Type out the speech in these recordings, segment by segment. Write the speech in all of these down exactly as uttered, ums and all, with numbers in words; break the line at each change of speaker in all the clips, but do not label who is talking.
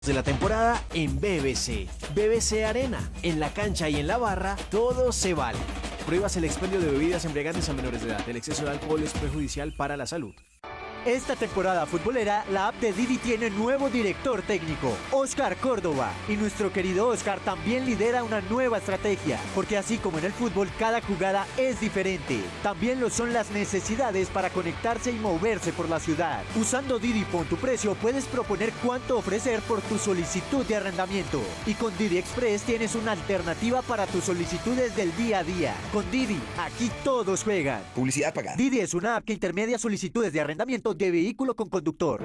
de la temporada en B B C. B B C Arena. En la cancha y en la barra, todo se vale. Prohíbas el expendio de bebidas embriagantes a menores de edad. El exceso de alcohol es perjudicial para la salud.
Esta temporada futbolera, la app de Didi tiene nuevo director técnico, Oscar Córdoba. Y nuestro querido Oscar también lidera una nueva estrategia, porque así como en el fútbol, cada jugada es diferente. También lo son las necesidades para conectarse y moverse por la ciudad. Usando Didi Pon tu precio, puedes proponer cuánto ofrecer por tu solicitud de arrendamiento. Y con Didi Express tienes una alternativa para tus solicitudes del día a día. Con Didi, aquí todos juegan.
Publicidad pagada.
Didi es una app que intermedia solicitudes de arrendamiento de vehículo con conductor.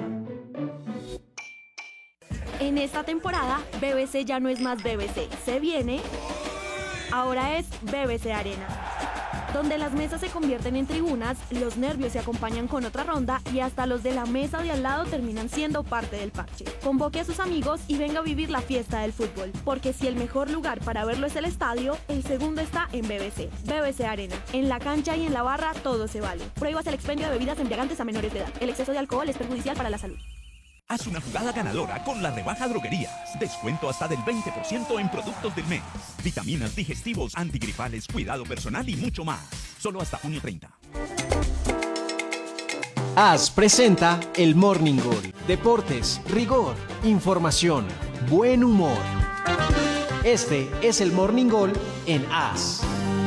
En esta temporada, B B C ya no es más B B C. Se viene, ahora es B B C Arena, donde las mesas se convierten en tribunas, los nervios se acompañan con otra ronda y hasta los de la mesa de al lado terminan siendo parte del parche. Convoque a sus amigos y venga a vivir la fiesta del fútbol, porque si el mejor lugar para verlo es el estadio, el segundo está en B B C. B B C Arena. En la cancha y en la barra todo se vale. Prohíbas el expendio de bebidas embriagantes a menores de edad. El exceso de alcohol es perjudicial para la salud.
Haz una jugada ganadora con la rebaja Droguerías. Descuento hasta del veinte por ciento en productos del mes. Vitaminas, digestivos, antigripales, cuidado personal y mucho más. Solo hasta junio treinta.
AS presenta el Morning Goal. Deportes, rigor, información, buen humor. Este es el Morning Goal en AS.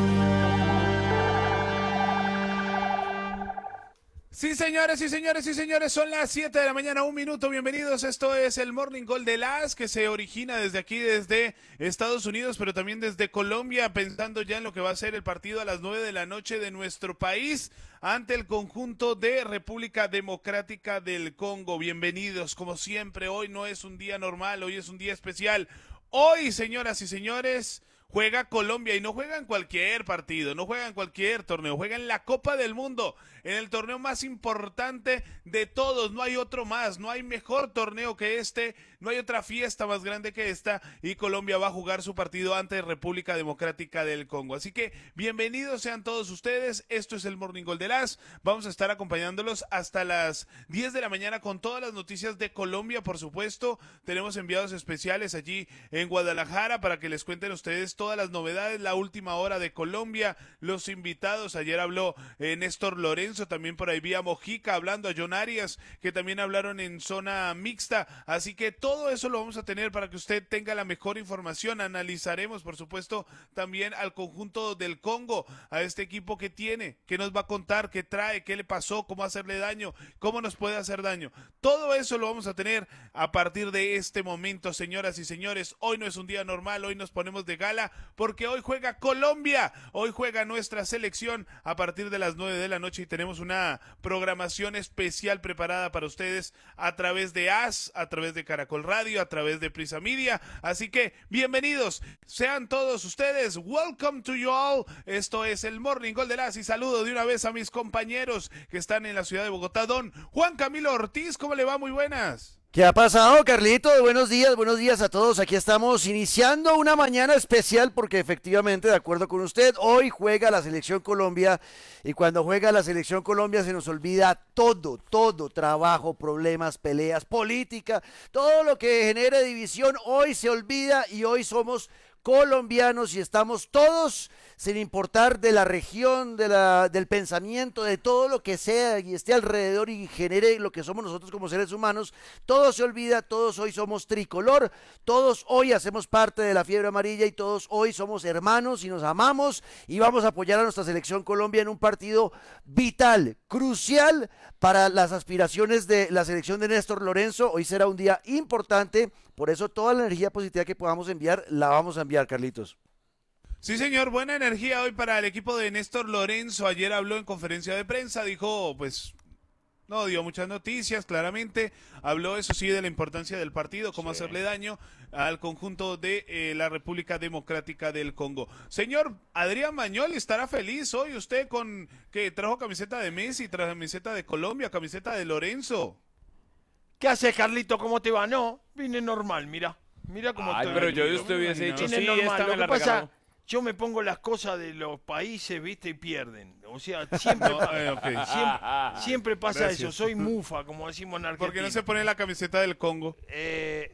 Sí, señores, sí, señores, sí, señores, son las siete de la mañana, un minuto, bienvenidos, esto es el Morning Goal de las que se origina desde aquí, desde Estados Unidos, pero también desde Colombia, pensando ya en lo que va a ser el partido a las nueve de la noche de nuestro país ante el conjunto de República Democrática del Congo. Bienvenidos, como siempre, hoy no es un día normal, hoy es un día especial. Hoy, señoras y señores, juega Colombia y no juega en cualquier partido, no juega en cualquier torneo, juega en la Copa del Mundo, en el torneo más importante de todos, no hay otro más, no hay mejor torneo que este, no hay otra fiesta más grande que esta y Colombia va a jugar su partido ante República Democrática del Congo. Así que bienvenidos sean todos ustedes, esto es el Morning Goal de las, vamos a estar acompañándolos hasta las diez de la mañana con todas las noticias de Colombia, por supuesto, tenemos enviados especiales allí en Guadalajara para que les cuenten ustedes todas las novedades, la última hora de Colombia, los invitados, ayer habló eh, Néstor Lorenzo, también por ahí vía Mojica, hablando a John Arias, que también hablaron en zona mixta, así que todo eso lo vamos a tener para que usted tenga la mejor información, analizaremos por supuesto también al conjunto del Congo, a este equipo que tiene, que nos va a contar, qué trae, qué le pasó, cómo hacerle daño, cómo nos puede hacer daño, todo eso lo vamos a tener a partir de este momento, señoras y señores, hoy no es un día normal, hoy nos ponemos de gala, porque hoy juega Colombia, hoy juega nuestra selección a partir de las nueve de la noche y tenemos una programación especial preparada para ustedes a través de AS, a través de Caracol Radio, a través de Prisa Media, así que bienvenidos sean todos ustedes, welcome to you all, esto es el Morning Goal de las y saludo de una vez a mis compañeros que están en la ciudad de Bogotá, don Juan Camilo Ortiz, ¿cómo le va? Muy buenas.
¿Qué ha pasado, Carlito? Buenos días, buenos días a todos. Aquí estamos iniciando una mañana especial porque efectivamente, de acuerdo con usted, hoy juega la Selección Colombia y cuando juega la Selección Colombia se nos olvida todo, todo, trabajo, problemas, peleas, política, todo lo que genere división, hoy se olvida y hoy somos colombianos y estamos todos, sin importar de la región, de la, del pensamiento, de todo lo que sea y esté alrededor y genere lo que somos nosotros como seres humanos, todo se olvida, todos hoy somos tricolor, todos hoy hacemos parte de la fiebre amarilla y todos hoy somos hermanos y nos amamos y vamos a apoyar a nuestra selección Colombia en un partido vital, crucial para las aspiraciones de la selección de Néstor Lorenzo. Hoy será un día importante, por eso toda la energía positiva que podamos enviar la vamos a enviar, Carlitos.
Sí, señor, buena energía hoy para el equipo de Néstor Lorenzo. Ayer habló en conferencia de prensa, dijo, pues, no dio muchas noticias, claramente. Habló, eso sí, de la importancia del partido, cómo sí. hacerle daño al conjunto de eh, la República Democrática del Congo. Señor Adrián Mañol, ¿estará feliz hoy usted con que trajo camiseta de Messi, trajo camiseta de Colombia, camiseta de Lorenzo?
¿Qué hace, Carlito? ¿Cómo te va? No, vine normal, mira. Mira cómo
Ay,
te
pero
va.
yo de usted hubiese dicho,
Vine
sí,
normal.
esta
Lo
me
que
la
pasa,
regaló.
yo me pongo las cosas de los países, viste, y pierden. O sea, siempre,
No,
pa-
eh, okay.
siempre, siempre pasa
Gracias.
eso. Soy mufa, como decimos en Argentina.
¿Por qué no se pone la camiseta del Congo?
Eh, eh,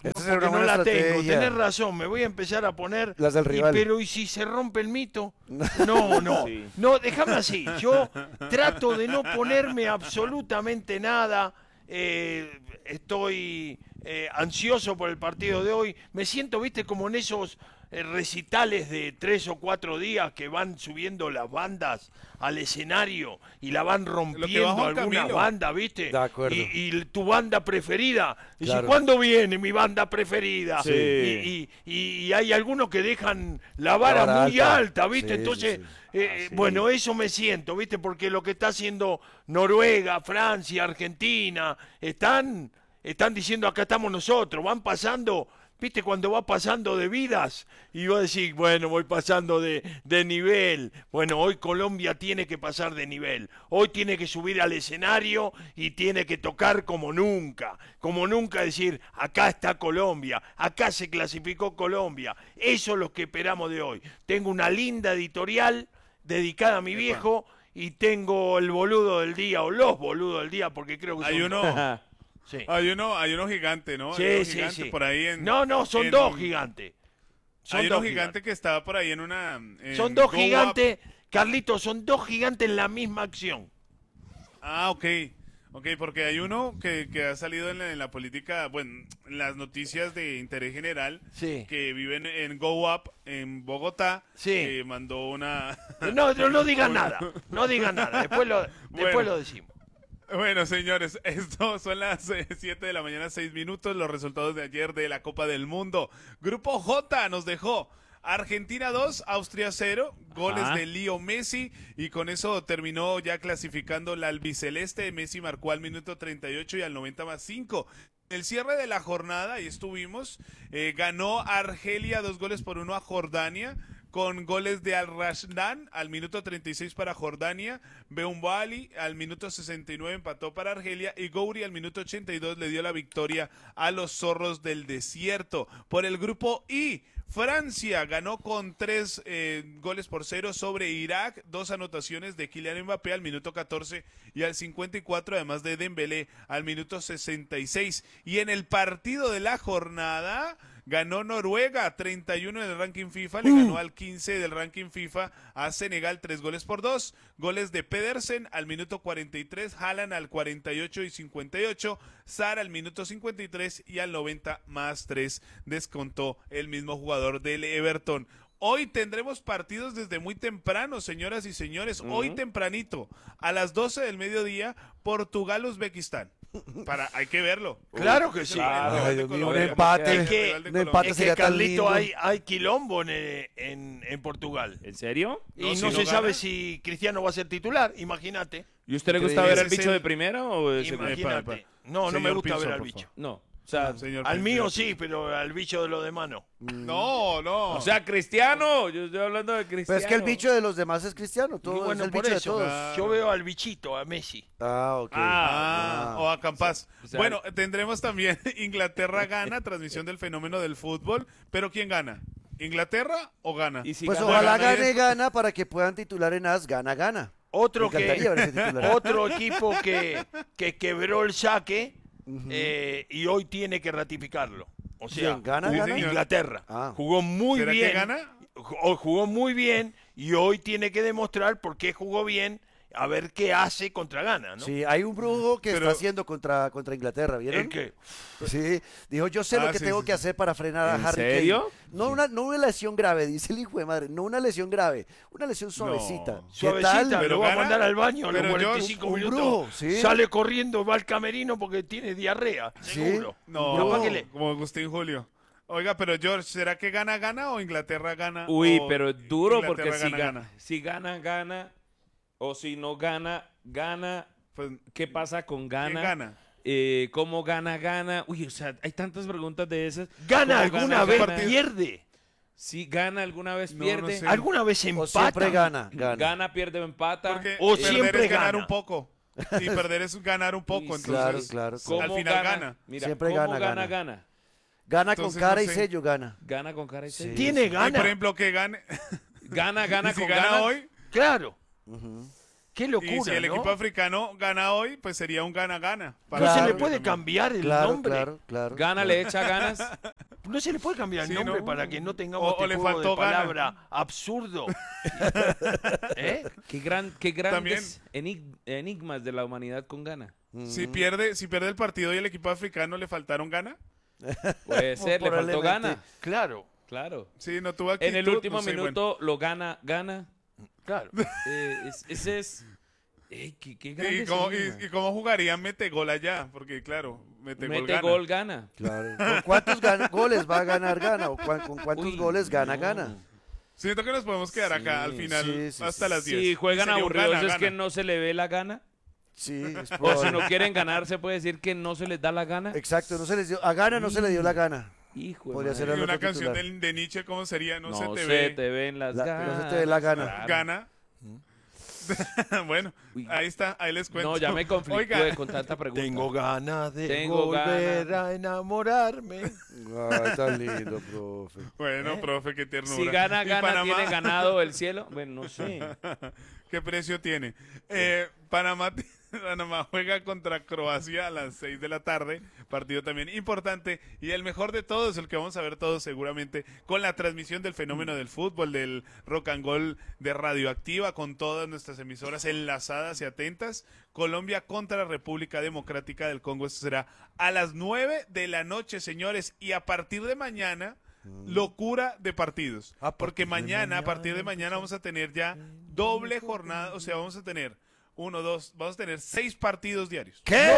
Esa será
Porque
una
no
buena
la tengo,
estrategia.
tenés razón, me voy a empezar a poner...
Las del
y-
rival.
pero ¿y si se rompe el mito? No, no,
Sí.
no, déjame así, yo trato de no ponerme absolutamente nada, eh, estoy eh, ansioso por el partido de hoy, me siento, viste, como en esos eh, recitales de tres o cuatro días que van subiendo las bandas al escenario y la van rompiendo
Juan
alguna
Camilo.
banda, viste,
De acuerdo.
y, y tu banda preferida, y
Claro.
¿cuándo viene mi banda preferida?
Sí.
Y, y- y hay algunos que dejan la vara,
La vara
muy
alta.
alta, ¿viste?
Sí, sí,
Entonces,
sí.
eh,
Ah, sí.
bueno, eso me siento, ¿viste? Porque lo que está haciendo Noruega, Francia, Argentina, están, están diciendo acá estamos nosotros, van pasando, ¿viste? Cuando va pasando de vidas y vos decís, bueno, voy pasando de, de nivel. Bueno, hoy Colombia tiene que pasar de nivel. Hoy tiene que subir al escenario y tiene que tocar como nunca. Como nunca decir, acá está Colombia, acá se clasificó Colombia. Eso es lo que esperamos de hoy. Tengo una linda editorial dedicada a mi viejo y tengo el boludo del día o los boludos del día porque creo que
Hay
son
uno,
dos. Sí.
hay uno, hay uno gigante, ¿no?
Sí,
hay uno
sí,
gigante
sí.
por ahí en...
No, no, son
en-
dos gigantes. Son
Hay
dos
uno gigante
gigantes.
que estaba por ahí en una... en
Son dos
Go Up.
gigantes, Carlitos, son dos gigantes en la misma acción.
Ah, ok. Ok, porque hay uno que, que ha salido en la, en la política, bueno, en las noticias de interés general,
Sí.
que vive en, en Go Up, en Bogotá,
Sí.
que mandó una...
No, no, no digan nada, no digan nada, después lo, después
Bueno.
lo decimos.
Bueno, señores, esto son las eh, siete de la mañana, seis minutos, los resultados de ayer de la Copa del Mundo. Grupo J nos dejó Argentina dos, Austria cero, goles
Ajá.
de Leo Messi, y con eso terminó ya clasificando la albiceleste. Messi marcó al minuto treinta y ocho y al noventa más cinco. El cierre de la jornada, y estuvimos, eh, ganó Argelia dos goles por uno a Jordania, con goles de Al-Rashdan al minuto treinta y seis para Jordania, Beumbali al minuto sesenta y nueve empató para Argelia y Gouri al minuto ochenta y dos le dio la victoria a los zorros del desierto. Por el grupo I, Francia ganó con tres eh, goles por cero sobre Irak, dos anotaciones de Kylian Mbappé al minuto catorce y al cincuenta y cuatro, además de Dembélé al minuto sesenta y seis. Y en el partido de la jornada ganó Noruega treinta y uno en el ranking FIFA, le ganó al quince del ranking FIFA a Senegal tres goles por dos, goles de Pedersen al minuto cuarenta y tres, Haaland al cuarenta y ocho y cincuenta y ocho, Sar al minuto cincuenta y tres y al noventa más tres descontó el mismo jugador del Everton. Hoy tendremos partidos desde muy temprano, señoras y señores. Uh-huh. Hoy tempranito, a las doce del mediodía, Portugal-Uzbekistán. Para, hay que verlo.
Claro que sí.
Claro. Ay, Dios mío, un
Es
empate.
que,
Un empate
es que
sería tan
Carlito,
lindo.
hay, hay quilombo en, en, en Portugal.
¿En serio?
Y
No,
no,
si
se
no gana.
sabe si Cristiano va a ser titular, imagínate.
¿Y usted le gusta
Increíble.
ver al
Ese es
bicho
el-
de primera o de segunda?
Imagínate.
epa, epa.
No, no me
Señor
gusta
Pinzón,
ver al
por
bicho.
No. O sea,
Señor
Al
Pinzón.
mío sí, pero al bicho de los demás no.
No, no.
o sea, Cristiano. Yo estoy hablando de Cristiano.
Pero es que el bicho de los demás es cristiano,
Y
todo
bueno,
es el
por
bicho
eso,
de todos.
yo veo al bichito, a Messi.
Ah, ok.
Ah, o a Campas.
O sea,
bueno, tendremos también Inglaterra gana, transmisión del fenómeno del fútbol. Pero ¿quién gana? ¿Inglaterra o gana?
Y si
Pues
gana-
ojalá
gana y
gane,
después-
gana para que puedan titular en As, gana, gana.
Otro
Me encantaría ver ese
que
titular.
otro equipo que, que quebró el saque eh, y hoy tiene que ratificarlo. O sea,
¿Quién gana,
jugó-
gana?
Inglaterra
Ah.
jugó muy
¿Será que
bien.
gana?
Ju- Jugó muy bien y hoy tiene que demostrar por qué jugó bien, a ver qué hace contra Ghana, ¿no?
Sí, hay un brujo que
Pero-
está haciendo contra, contra Inglaterra, ¿vieron?
Es que
Sí, dijo, yo sé lo
Ah,
que
sí,
tengo
sí,
que
sí.
hacer para frenar a
¿En
Harry
serio?
Kane. No, una, no una lesión grave, dice el hijo de madre, no una lesión grave, una lesión suavecita.
No.
¿Qué
suavecita,
tal?
Pero
lo va a
gana,
mandar al baño a los
pero
cuarenta y cinco
un
minutos.
brujo, sí.
Sale corriendo, va al camerino porque tiene diarrea,
Sí.
seguro.
No,
Capaz que le-
como Agustín Julio. Oiga, pero George, ¿será que gana, gana o Inglaterra gana?
Uy,
o
pero es duro
Inglaterra
porque si
gana,
gana, si gana, gana. O si no gana, gana.
Pues,
¿Qué pasa con
¿quién
gana?
gana?
Eh, ¿Cómo gana, gana? Uy, o sea, hay tantas preguntas de esas.
¿Gana
¿Cómo
alguna
gana,
vez?
gana?
¿Pierde?
Si gana alguna vez,
No,
pierde.
no sé.
¿Alguna vez
O
empata?
siempre gana, gana.
Gana, pierde o empata.
Porque
O
perder
siempre
es ganar
gana.
un poco. Y perder es ganar un poco.
Sí,
Entonces,
Claro, claro,
¿Cómo
claro.
al final gana.
Mira,
Siempre
¿cómo
gana,
gana,
gana.
gana?
Gana con
Entonces,
cara
no
y
sé.
sello, gana.
Gana con cara y sello.
Tiene
y
gana.
por ejemplo, que gane.
Gana, gana
y si
con
gana
ganas.
hoy,
Claro. Qué locura,
Y si el
¿no?
equipo africano gana hoy, pues sería un gana-gana.
¿No
Claro.
se le puede
también.
cambiar el
Claro,
nombre?
claro, claro.
Gana, le echa ganas.
¿No se le puede cambiar el
Sí,
nombre
¿no?
para que no tengamos
O-
este
o le
juego de
faltó gana.
palabra absurdo? ¿Eh?
Qué, gran, qué grandes enig- enigmas de la humanidad con gana.
Si pierde, si pierde el partido y el equipo africano le faltaron gana,
Puede ser, le faltó
Probablemente.
gana.
Claro,
Claro.
sí, no tuvo actitud.
En el último
no sé, bueno.
minuto lo gana, gana.
claro.
Eh, es- ese es... Ey, qué, qué
¿Y
grandes
cómo,
enigmas.
y, y cómo jugaría mete gol allá? Porque claro, mete, gol
Mete
gana.
gol, gana.
Claro. ¿Con cuántos gan- goles va a ganar Gana? ¿O cuán- con cuántos
Uy,
goles gana
no.
Gana?
Siento que nos podemos quedar acá
Sí,
al final
sí, sí,
hasta
sí.
las diez.
Si juegan
Sería un
aburridos
gana,
es que
gana.
no se le ve la gana.
Sí, es
O si
probable.
no quieren ganar, se puede decir que no se les da la gana.
Exacto, no se les dio, a Gana no se le dio la gana.
Hijo de
Podría
madre.
ser
Y
el
una
otro
canción
titular.
de, de Nietzsche, ¿cómo sería? No,
No
se te
se
ve.
te ven las
La-
ganas.
no se te ve la gana.
Claro.
Gana. Bueno,
Uy.
ahí está, ahí les cuento.
No, ya me conflictué
Oiga,
con tanta pregunta.
Tengo ganas de
Tengo
volver
ganas.
a enamorarme.
Ay, tan lindo, profe.
bueno, profe, qué ternura.
Si gana,
¿Y
gana,
Panamá?
tiene ganado el cielo. Bueno, no sé.
¿Qué precio tiene? Eh, Panamá, Panamá juega contra Croacia a las seis de la tarde, partido también importante, y el mejor de todos, el que vamos a ver todos seguramente, con la transmisión del fenómeno del fútbol, del rock and roll de Radioactiva, con todas nuestras emisoras enlazadas y atentas. Colombia contra la República Democrática del Congo, esto será a las nueve de la noche, señores, y a partir de mañana... locura de partidos,
A
porque
partir de
mañana, a
mañana,
partir de mañana vamos a tener ya doble jornada, o sea, vamos a tener uno, dos, vamos a tener seis partidos diarios.
¿Qué?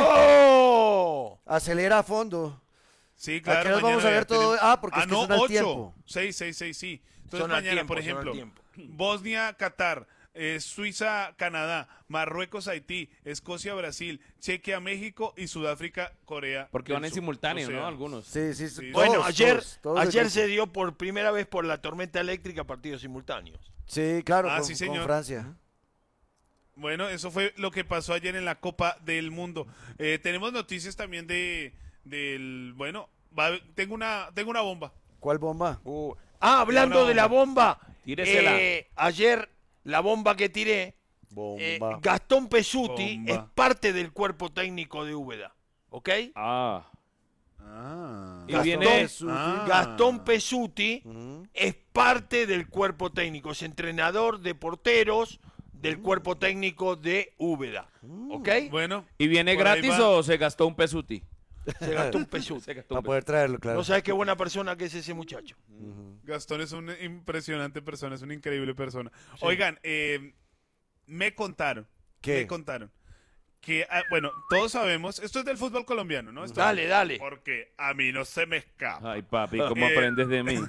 ¡No!
Acelera a fondo.
Sí,
¿A
claro.
qué horas vamos
mañana
a ver
ya
todo?
tenemos-
Ah, porque es que
no,
son al
ocho.
tiempo.
Seis, seis, seis, sí. Entonces
Son al
mañana,
tiempo,
por
son al
ejemplo,
tiempo.
Bosnia, Qatar, eh, Suiza, Canadá, Marruecos, Haití, Escocia, Brasil, Chequia, México y Sudáfrica, Corea.
Porque
del
van en
Sur.
simultáneo,
O sea,
¿no? Algunos.
Sí, sí,
Sí.
Bueno,
todos,
ayer,
todos, todos el
ayer
tiempo.
se dio por primera vez por la tormenta eléctrica partidos simultáneos.
Sí, claro,
Ah,
con,
sí,
con
señor.
Francia.
Bueno, eso fue lo que pasó ayer en la Copa del Mundo. Eh, tenemos noticias también de del bueno, va- tengo una tengo una bomba.
¿Cuál bomba?
Uh, Ah, hablando
Una
de la bomba,
Tíresela.
eh, ayer la bomba que tiré,
Bomba.
eh, Gastón Pesuti
Bomba.
es parte del cuerpo técnico de Úbeda, ¿ok?
Ah.
Ah.
Y
Gastón,
viene...
Pesuti.
Ah.
Gastón Pesuti
Ujú.
es parte del cuerpo técnico, es entrenador de porteros del cuerpo técnico de Úbeda, ¿ok?
Bueno,
¿Y viene
por ahí
gratis
va.
o se gastó un pesuti?
Se gastó un Pesuti.
Se gastó
Para
un
poder traerlo, claro.
No sabes qué buena persona que es ese muchacho.
Gastón es una impresionante persona, es una increíble persona. Oigan, eh, me contaron,
¿Qué?
me contaron que, ah, bueno, todos sabemos, esto es del fútbol colombiano, ¿no? Esto-
Dale, dale.
Porque a mí no se me escapa.
Ay, papi, ¿cómo
Eh,
aprendes de mí?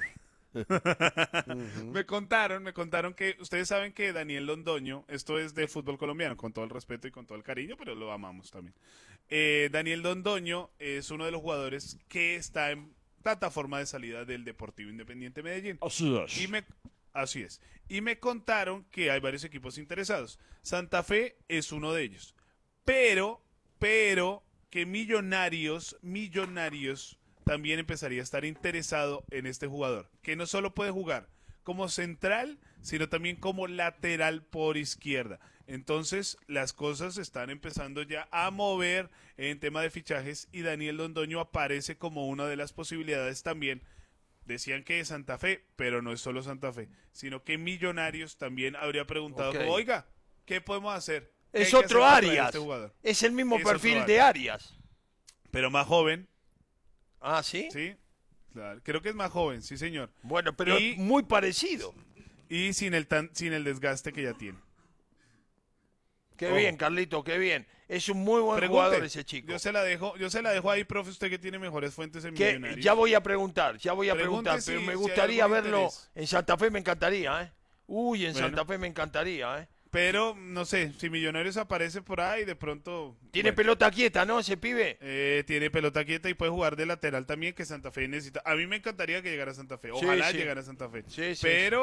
Me contaron, me contaron que ustedes saben que Daniel Londoño, esto es de fútbol colombiano, con todo el respeto y con todo el cariño, pero lo amamos también. Eh, Daniel Londoño es uno de los jugadores que está en plataforma de salida del Deportivo Independiente Medellín. Y me, así es. Y me contaron que hay varios equipos interesados. Santa Fe es uno de ellos. Pero, pero, que Millonarios, Millonarios también empezaría a estar interesado en este jugador. Que no solo puede jugar como central, sino también como lateral por izquierda. Entonces, las cosas están empezando ya a mover en tema de fichajes y Daniel Londoño aparece como una de las posibilidades también. Decían que es Santa Fe, pero no es solo Santa Fe, sino que Millonarios también habría preguntado,
Ok.
como, oiga, ¿qué podemos hacer? ¿Qué
Es
hay que
otro
hacer para traer a
Arias.
este jugador?
Es el mismo
Es otro
perfil
Arias.
de Arias.
Pero más joven,
Ah, ¿sí?
¿sí? Claro, creo que es más joven, sí señor.
Bueno, pero
Y-
es muy parecido.
Y sin el, tan, sin el desgaste que ya tiene.
Qué
Ojo.
bien, Carlito, qué bien. Es un muy buen
Pregunte.
jugador ese chico.
Yo se la dejo, yo se la dejo ahí, profe, usted que tiene mejores fuentes en
Que
Millonarios.
ya voy a preguntar, ya voy a
Pregunte
preguntar,
si-
pero me
si hay
gustaría
algún
verlo
interés.
en Santa Fe, me encantaría, ¿eh? Uy, en
Bueno.
Santa Fe me encantaría, ¿eh?
Pero, no sé, si Millonarios aparece por ahí, de pronto...
Tiene
bueno,
pelota quieta, ¿no? Ese pibe.
eh, tiene pelota quieta y puede jugar de lateral también, que Santa Fe necesita. A mí me encantaría que llegara a Santa Fe.
Sí,
Ojalá
sí.
llegara a Santa Fe.
Sí, sí,
Pero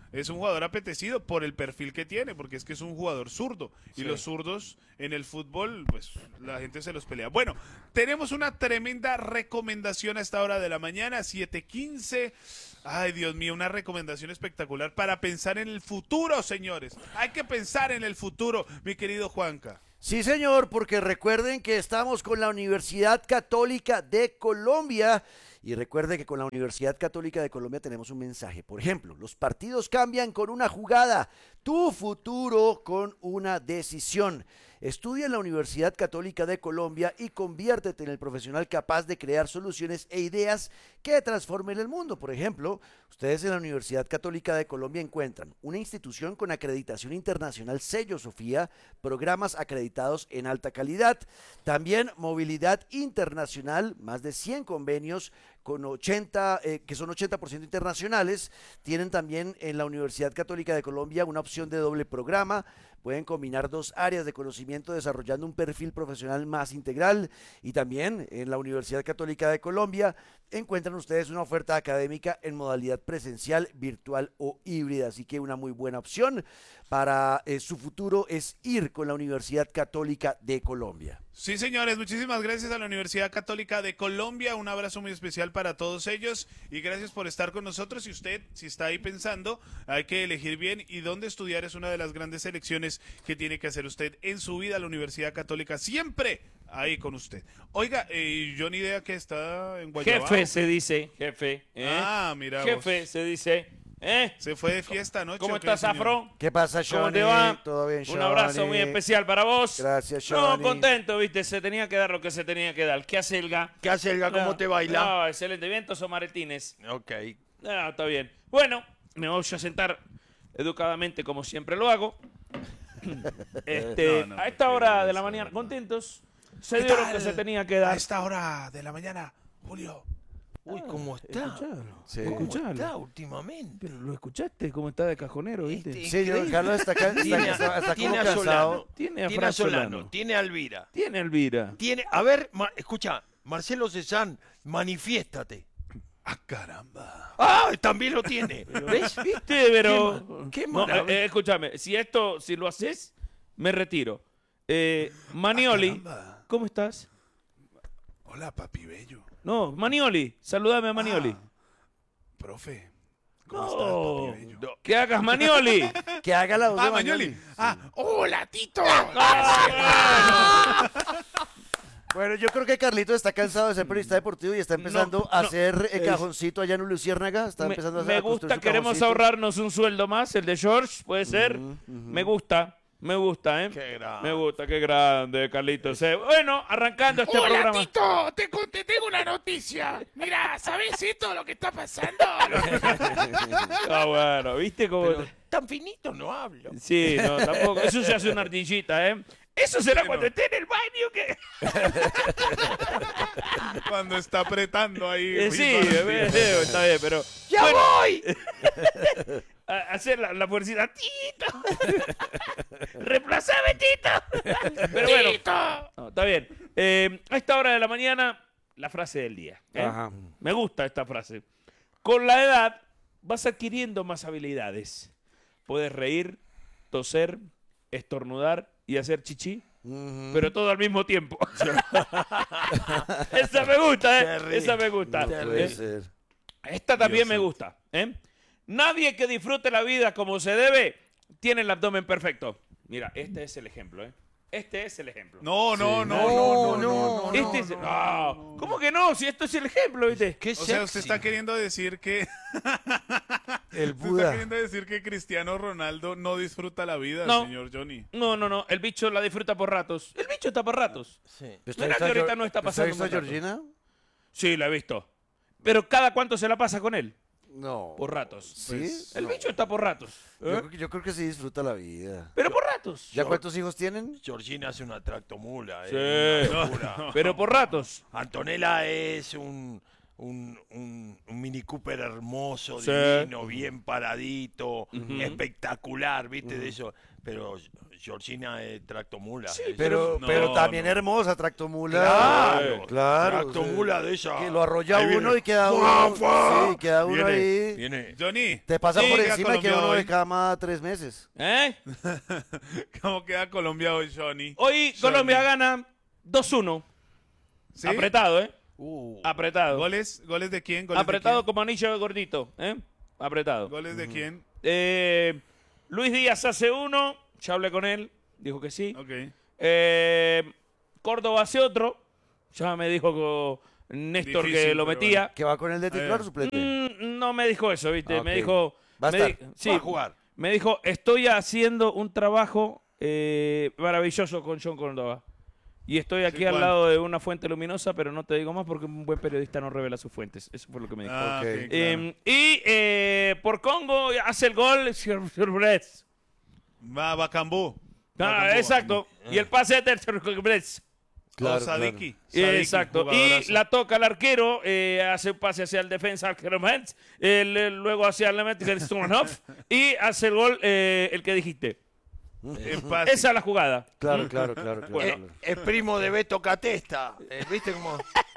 es un jugador apetecido por el perfil que tiene, porque es que es un jugador zurdo. Y
Sí.
los zurdos en el fútbol, pues la gente se los pelea. Bueno, tenemos una tremenda recomendación a esta hora de la mañana, siete quince. Ay, Dios mío, una recomendación espectacular para pensar en el futuro, señores. Hay que pensar en el futuro, mi querido Juanca.
Sí, señor, porque recuerden que estamos con la Universidad Católica de Colombia. Y recuerde que con la Universidad Católica de Colombia tenemos un mensaje. Por ejemplo, los partidos cambian con una jugada, tu futuro con una decisión. Estudia en la Universidad Católica de Colombia y conviértete en el profesional capaz de crear soluciones e ideas que transformen el mundo. Por ejemplo, ustedes en la Universidad Católica de Colombia encuentran una institución con acreditación internacional Sello Sofía, programas acreditados en alta calidad, también movilidad internacional, más de cien convenios con ochenta, eh, que son ochenta por ciento internacionales. Tienen también en la Universidad Católica de Colombia una opción de doble programa. Pueden combinar dos áreas de conocimiento desarrollando un perfil profesional más integral. Y también en la Universidad Católica de Colombia encuentran ustedes una oferta académica en modalidad presencial, virtual o híbrida. Así que una muy buena opción para eh, su futuro es ir con la Universidad Católica de Colombia.
Sí, señores, muchísimas gracias a la Universidad Católica de Colombia, un abrazo muy especial para todos ellos y gracias por estar con nosotros. Y usted, si está ahí pensando, hay que elegir bien y dónde estudiar es una de las grandes elecciones que tiene que hacer usted en su vida. La Universidad Católica siempre ahí con usted. Oiga, eh, yo ni idea que está en Guayabao.
Jefe se dice, jefe. ¿eh?
Ah, mira
Jefe
vos.
se dice. ¿eh?
Se fue de fiesta anoche.
¿Cómo
¿o qué,
estás,
señor?
Afro?
¿Qué pasa, Johnny?
¿Cómo te va?
¿Todo bien,
Un abrazo
Johnny?
muy especial para vos.
Gracias,
No,
Johnny.
contento, viste, se tenía que dar lo que se tenía que dar. ¿Qué hace el Ga?
¿Qué hace el Ga? ¿Cómo
No,
te baila?
No, excelente. Vientos o maretines.
Ok.
No, está bien. Bueno, me voy a sentar educadamente como siempre lo hago. Este,
No, no,
a esta hora
porque
de la
eso,
mañana,
no.
contentos. Se
¿Qué
dio lo
tal?
que se tenía que
A
dar.
esta hora de la mañana, Julio.
Uy, ¿cómo está?
Escuchalo,
Sí.
¿Cómo
escuchalo.
está últimamente?
Pero lo escuchaste, cómo está de cajonero, ¿viste?
Este,
Sí, don
increíble.
Carlos está, acá, está,
Tiene,
está- está
tiene
como
a Solano,
cansado.
Tiene a
tiene a
Fran
Solano,
Solano.
tiene a Elvira.
Tiene Elvira.
Tiene, a ver, Ma- escucha, Marcelo Cezanne, manifiéstate.
Ah, caramba.
Ah, también lo tiene. ¿Ves?
¿Viste? Pero.
Qué
No,
maravilla.
eh, escúchame, si esto, si lo haces, me retiro. Eh, Manioli,
caramba.
¿cómo estás?
Hola, papi bello.
No, Manioli, saludame a Manioli.
Ah, profe. ¿Cómo
No,
estás, papi bello?
no, que hagas Manioli.
Que haga la voz
Ah,
de
Mañoli.
Mañoli.
Ah, hola, Tito.
Bueno, yo creo que Carlito está cansado de ser periodista deportivo y está empezando
No,
a
no,
hacer eh,
es-
cajoncito allá en Luciérnaga. Está
me,
empezando a
me
a construir
gusta,
su
queremos
cajoncito.
ahorrarnos un sueldo más, el de George, puede ser. Me gusta, me gusta, ¿eh?
Qué grande.
Me gusta, qué grande, Carlitos. eh. Bueno, arrancando este programa.
Tito, te, te tengo una noticia. Mira, ¿sabes esto lo que está pasando?
Ah, bueno, ¿viste cómo?
Pero tan finito no hablo.
Sí, no, tampoco. Eso se hace una ardillita, ¿eh? Eso será cuando esté en el baño que.
Cuando está apretando ahí.
Eh, sí,
Luis
eh,
Martín.
eh, está bien, pero.
¡Ya
bueno,
voy!
a- hacer la, la fuercita. ¡Tito! ¡Reemplazame, Tito! Pero bueno. No, está bien. Eh, a esta hora de la mañana, la frase del día. ¿eh?
Ajá.
Me gusta esta frase. Con la edad vas adquiriendo más habilidades. Puedes reír, toser, estornudar y hacer chichi,
Ujú.
pero todo al mismo tiempo. Esa me gusta,
Te
¿eh?
ríes.
Esa me gusta.
No
¿eh?
puede ser.
Esta también
Dios
me
santo.
gusta. ¿eh? Nadie que disfrute la vida como se debe tiene el abdomen perfecto. Mira, este es el ejemplo, ¿eh? Este es el ejemplo.
No, no, no,
No,
no, no,
no,
no.
este es... no, ¿cómo que no? Si esto es el ejemplo, ¿viste?
Qué
O sea, usted
sexy.
está queriendo decir que
El
usted está
Buda.
queriendo decir que Cristiano Ronaldo no disfruta la vida,
No.
señor Johnny.
No, no, no. El bicho la disfruta por ratos. El bicho está por ratos.
Sí.
¿Usted ha
Mira
visto
que
a
ahorita
Geor-
no está
¿usted ha
pasando
visto a
un buen rato.
Georgina?
Sí, la he visto. Pero ¿cada cuánto se la pasa con él?
No.
Por ratos.
¿Sí?
El bicho está por ratos.
Yo,
¿eh?
creo que- yo creo que sí disfruta la vida.
Pero por ratos.
¿Ya cuántos hijos tienen?
Georgina hace una tractomula.
Sí.
Eh, una locura.
Pero por ratos.
Antonella es un, un, un, un Mini Cooper hermoso,
Sí.
divino, bien paradito,
Ujú.
espectacular, ¿viste? De eso. Pero Georgina es tractomula.
Sí,
es-
Pero,
No,
pero también
no.
hermosa, tractomula.
Claro,
claro.
tractomula
sí.
de esa.
Que lo arrolla
Ahí
uno
viene.
y queda
¡Fua,
uno.
fua!
Sí, queda uno
Viene,
ahí.
Viene.
Johnny,
Te pasa
¿cómo
por
queda
encima y queda
Colombia
uno de
hoy?
cama tres meses.
¿Eh?
¿Cómo queda Colombia hoy, Johnny?
Hoy Colombia gana dos uno.
¿Sí?
Apretado, ¿eh?
Uh,
Apretado.
¿Goles? ¿Goles de quién? ¿Goles
Apretado
de
como anillo gordito, ¿eh? Apretado.
quién? ¿Goles de quién?
Eh, Luis Díaz hace uno, ya hablé con él, dijo que sí.
Ok.
Eh, Córdoba hace otro, ya me dijo co- Néstor
Difícil,
que lo
pero
metía.
¿Que va con el de titular
Eh.
suplente?
Mm, no me dijo eso, ¿viste?
Ah, ok.
Me dijo...
Va a
me
estar.
di- sí,
Va a jugar.
Me dijo, estoy haciendo un trabajo eh, maravilloso con John Córdoba. Y estoy aquí
Sí,
al
¿cuál?
lado de una fuente luminosa, pero no te digo más porque un buen periodista no revela sus fuentes. Eso fue lo que me dijo.
Ah,
Ok.
ok, claro.
Eh, y eh, por Congo hace el gol Surprise.
Va Bacambú.
Ah,
Bacambú,
exacto. Y el pase de Surprise.
Claro,
Claro,
Sadiki.
Exacto. Y la toca el arquero, eh, hace un pase hacia el defensa, arquero Metz, el, el- luego hacia el Sturmhoff y hace el gol, eh, el que dijiste.
Empate.
Esa es la jugada.
Claro, claro, claro. claro,
eh,
claro.
es primo de Beto Catesta. eh, ¿Viste cómo?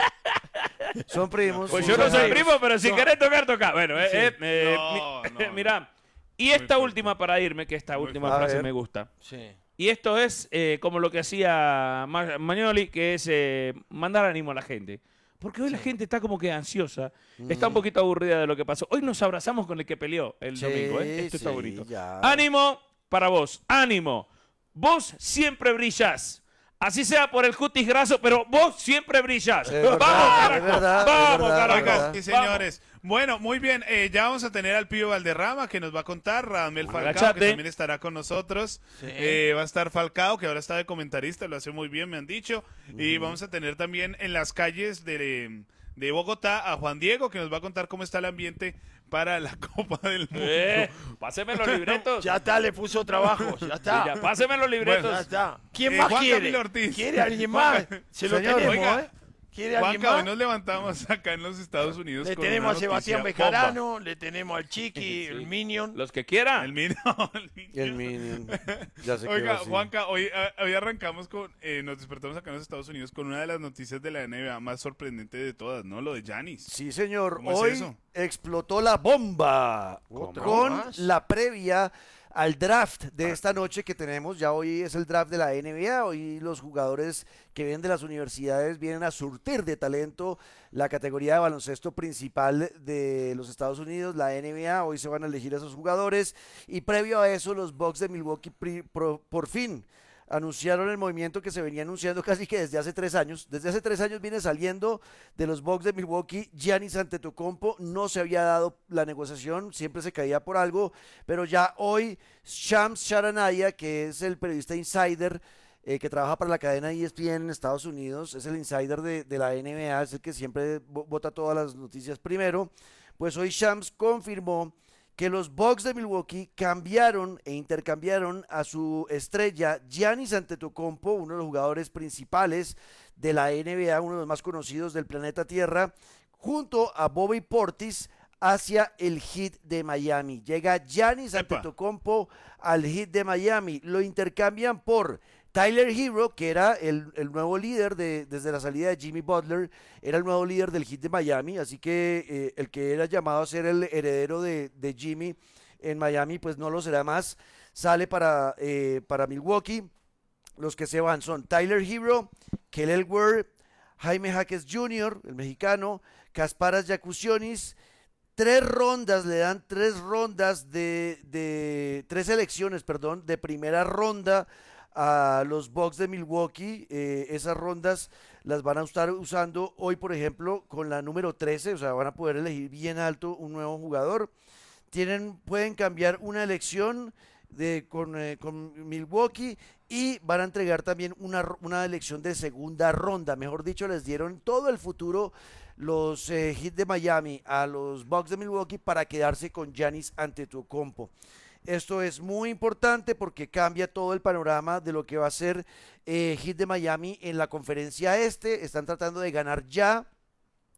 Son primos.
Pues
sí,
yo no
son
soy
amigos.
primo, pero si
No.
querés tocar, toca. Bueno, eh, eh, eh,
No,
mi-
no,
mira. Y
Muy
esta
fuerte.
última para irme, que esta
Muy
última
fuerte. A
frase
ver.
me gusta.
Sí.
Y esto es eh, como lo que hacía Ma- Magnoli, que es eh, mandar ánimo a la gente. Porque hoy la gente está como que ansiosa, está un poquito aburrida de lo que pasó. Hoy nos abrazamos con el que peleó el
Sí,
domingo, ¿eh? Esto está
sí,
bonito.
ya.
Ánimo para vos, ánimo. Vos siempre brillás. Así sea por el cutis graso, pero vos siempre brillás.
Es verdad,
¡Vamos,
es
carajo!
verdad, es
¡Vamos,
verdad,
carajo!
es verdad.
Oigan, sí, señores. Bueno, muy bien. eh, ya vamos a tener al Pío Valderrama que nos va a contar. Radamel Falcao,
Agachate.
que también estará con nosotros.
Sí.
Eh, va a estar Falcao, que ahora está de comentarista, lo hace muy bien, me han dicho. Y vamos a tener también en las calles de, de Bogotá a Juan Diego, que nos va a contar cómo está el ambiente para la Copa del Mundo.
Eh, páseme los libretos.
Ya está, le puso trabajo. Ya está.
Ya, páseme los libretos.
Ya está. ¿Quién
Eh,
más
Juan
quiere?
Camilo Ortiz.
¿Quiere alguien más?
Juan-
Se lo
Señor,
tenemos,
oiga,
¿eh? ¿Quiere alguien
Juanca, hoy
más?
nos levantamos acá en los Estados Unidos.
Le
con
tenemos
una
a Sebastián
noticia
Bejarano, le tenemos al Chiqui, el Minion.
Los que quieran.
El Minion. el Minion.
El Minion. Ya se
Oiga,
quedó así.
Juanca, hoy, ah, hoy arrancamos con, eh, nos despertamos acá en los Estados Unidos con una de las noticias de la N B A más sorprendente de todas, ¿no? Lo de Giannis.
Sí, señor.
¿Cómo es
Hoy
eso?
explotó la bomba
¿Otra
con
más?
la previa al draft de esta noche que tenemos. Ya hoy es el draft de la N B A. Hoy los jugadores que vienen de las universidades vienen a surtir de talento la categoría de baloncesto principal de los Estados Unidos, la N B A. Hoy se van a elegir a esos jugadores. Y previo a eso, los Bucks de Milwaukee pri- pro- por fin anunciaron el movimiento que se venía anunciando casi que desde hace tres años. Desde hace tres años viene saliendo de los Bucks de Milwaukee Giannis Antetokounmpo. No se había dado la negociación, siempre se caía por algo, pero ya hoy Shams Charania, que es el periodista insider eh, que trabaja para la cadena E S P N en Estados Unidos, es el insider de, de la N B A, es el que siempre vo- vota todas las noticias primero, pues hoy Shams confirmó que los Bucks de Milwaukee cambiaron e intercambiaron a su estrella Giannis Antetokounmpo, uno de los jugadores principales de la N B A, uno de los más conocidos del planeta Tierra, junto a Bobby Portis hacia el Heat de Miami. Llega Giannis
Epa.
Antetokounmpo al Heat de Miami, lo intercambian por Tyler Hero, que era el, el nuevo líder de, desde la salida de Jimmy Butler, era el nuevo líder del Heat de Miami, así que eh, el que era llamado a ser el heredero de, de Jimmy en Miami, pues no lo será más, sale para, eh, para Milwaukee. Los que se van son Tyler Hero, Kelly Ware, Jaime Jaques junior, el mexicano, Kasparas Jakusionis. Tres rondas, le dan tres rondas de, de tres elecciones, perdón, de primera ronda a los Bucks de Milwaukee. Eh, esas rondas las van a estar usando hoy, por ejemplo, con la número trece, o sea, van a poder elegir bien alto un nuevo jugador. Tienen, pueden cambiar una elección de, con, eh, con Milwaukee y van a entregar también una, una elección de segunda ronda. Mejor dicho, les dieron todo el futuro los eh, Heat de Miami a los Bucks de Milwaukee para quedarse con Giannis Antetokounmpo. Esto es muy importante porque cambia todo el panorama de lo que va a ser eh, Heat de Miami en la conferencia este. Están tratando de ganar ya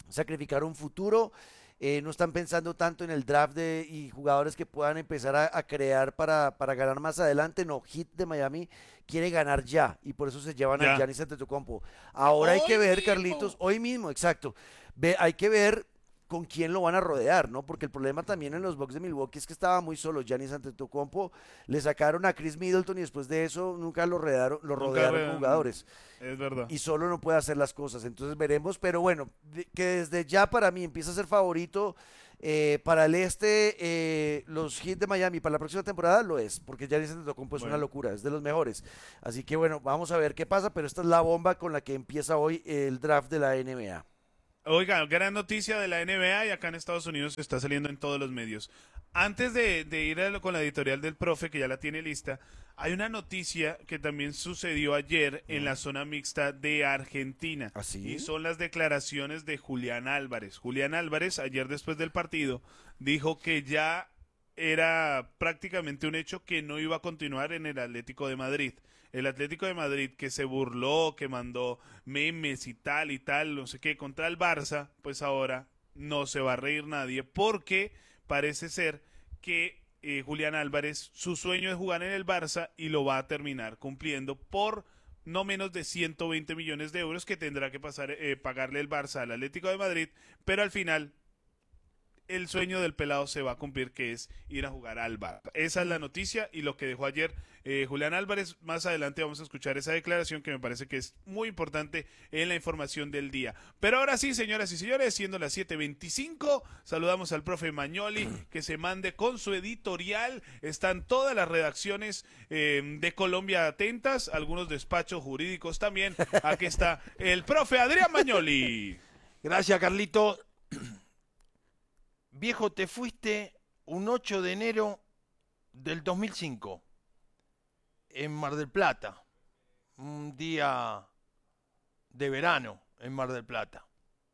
sacrificar un futuro. Eh, no están pensando tanto en el draft de, y jugadores que puedan empezar a, a crear para, para ganar más adelante. No, Heat de Miami quiere ganar ya y por eso se llevan
Ya.
a Giannis Antetokounmpo. Ahora hay
Hoy
que ver,
mismo.
Carlitos, hoy mismo, exacto. Ve, hay que ver con quién lo van a rodear, ¿no? Porque el problema también en los Bucks de Milwaukee es que estaba muy solo Giannis Antetokounmpo, le sacaron a Chris Middleton y después de eso nunca lo rodearon, lo
Nunca
rodearon
re-
con jugadores
Es verdad.
y solo no puede hacer las cosas. Entonces veremos, pero bueno, de- que desde ya para mí empieza a ser favorito eh, para el este, eh, los Heat de Miami para la próxima temporada lo es, porque Giannis Antetokounmpo es
Bueno.
una locura, es de los mejores. Así que bueno, vamos a ver qué pasa, pero esta es la bomba con la que empieza hoy el draft de la N B A.
Oiga, gran noticia de la N B A y acá en Estados Unidos está saliendo en todos los medios. Antes de, de ir a lo- con la editorial del profe, que ya la tiene lista, hay una noticia que también sucedió ayer en la zona mixta de Argentina.
¿Ah, sí?
Y son las declaraciones de Julián Álvarez. Julián Álvarez, ayer después del partido, dijo que ya era prácticamente un hecho que no iba a continuar en el Atlético de Madrid. El Atlético de Madrid que se burló, que mandó memes y tal y tal, no sé qué, contra el Barça, pues ahora no se va a reír nadie porque parece ser que eh, Julián Álvarez, su sueño es jugar en el Barça y lo va a terminar cumpliendo por no menos de ciento veinte millones de euros que tendrá que pasar, eh, pagarle el Barça al Atlético de Madrid, pero al final el sueño del pelado se va a cumplir, que es ir a jugar al Barça. Esa es la noticia y lo que dejó ayer eh, Julián Álvarez. Más adelante vamos a escuchar esa declaración que me parece que es muy importante en la información del día. Pero ahora sí, señoras y señores, siendo las siete veinticinco, saludamos al profe Magnoli, que se mande con su editorial. Están todas las redacciones eh, de Colombia atentas, algunos despachos jurídicos también. Aquí está el profe Adrián Magnoli.
Gracias, Carlito. Viejo, te fuiste un ocho de enero del dos mil cinco en Mar del Plata. Un día de verano en Mar del Plata.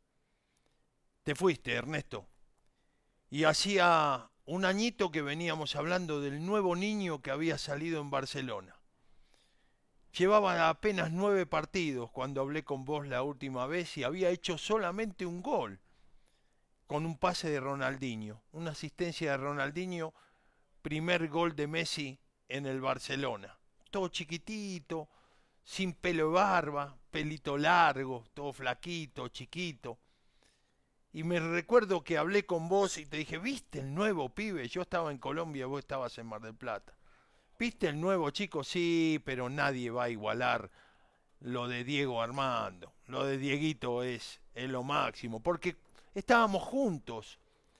Te fuiste, Ernesto. Y hacía un añito que veníamos hablando del nuevo niño que había salido en Barcelona. Llevaba apenas nueve partidos cuando hablé con vos la última vez y había hecho solamente un gol. Con un pase de Ronaldinho, una asistencia de Ronaldinho, primer gol de Messi en el Barcelona. Todo chiquitito, sin pelo de barba, pelito largo, todo flaquito, chiquito. Y me recuerdo que hablé con vos y te dije, ¿viste el nuevo pibe? Yo estaba en Colombia, vos estabas en Mar del Plata. ¿Viste el nuevo chico? Sí, pero nadie va a igualar lo de Diego Armando. Lo de Dieguito es, es lo máximo, porque estábamos juntos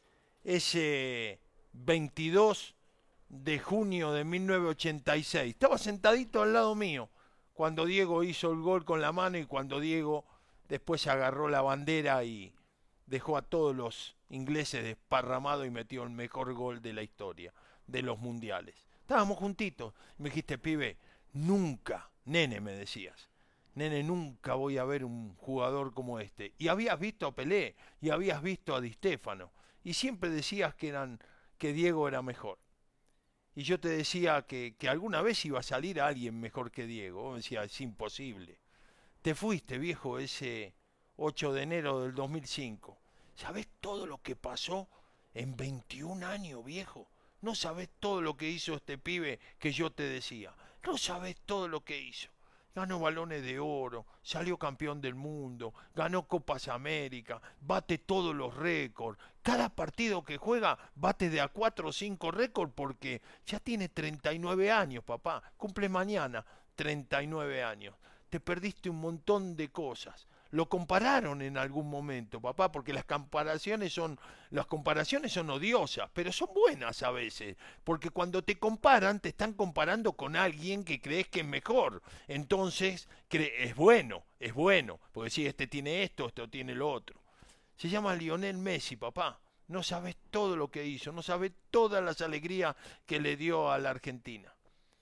ese veintidós de junio de mil novecientos ochenta y seis. Estaba sentadito al lado mío cuando Diego hizo el gol con la mano y cuando Diego después agarró la bandera y dejó a todos los ingleses desparramados y metió el mejor gol de la historia de los mundiales. Estábamos juntitos. Me dijiste, pibe, nunca, nene me decías, nene, nunca voy a ver un jugador como este. Y habías visto a Pelé, y habías visto a Di Stéfano, y siempre decías que, eran, que Diego era mejor. Y yo te decía que, que alguna vez iba a salir alguien mejor que Diego. Vos me decías, es imposible. Te fuiste, viejo, ese ocho de enero del dos mil cinco. ¿Sabés todo lo que pasó en veintiún años, viejo? No sabés todo lo que hizo este pibe que yo te decía. No sabés todo lo que hizo. Ganó balones de oro, salió campeón del mundo, ganó Copas América, bate todos los récords. Cada partido que juega bate de a cuatro o cinco récords porque ya tiene treinta y nueve años, papá. Cumple mañana treinta y nueve años. Te perdiste un montón de cosas. Lo compararon en algún momento, papá, porque las comparaciones son las comparaciones son odiosas, pero son buenas a veces, porque cuando te comparan te están comparando con alguien que crees que es mejor. Entonces, es bueno, es bueno, porque si este tiene esto, esto tiene lo otro. Se llama Lionel Messi, papá. No sabes todo lo que hizo, no sabes todas las alegrías que le dio a la Argentina.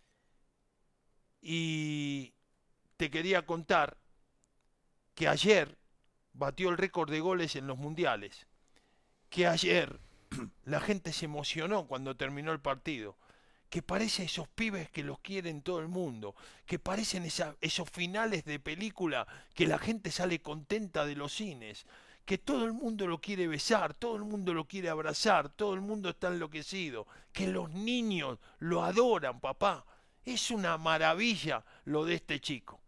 Y te quería contar que ayer batió el récord de goles en los mundiales, que ayer la gente se emocionó cuando terminó el partido, que parece esos pibes que los quieren todo el mundo, que parecen esa, esos finales de película que la gente sale contenta de los cines, que todo el mundo lo quiere besar, todo el mundo lo quiere abrazar, todo el mundo está enloquecido, que los niños lo adoran, papá. Es una maravilla lo de este chico.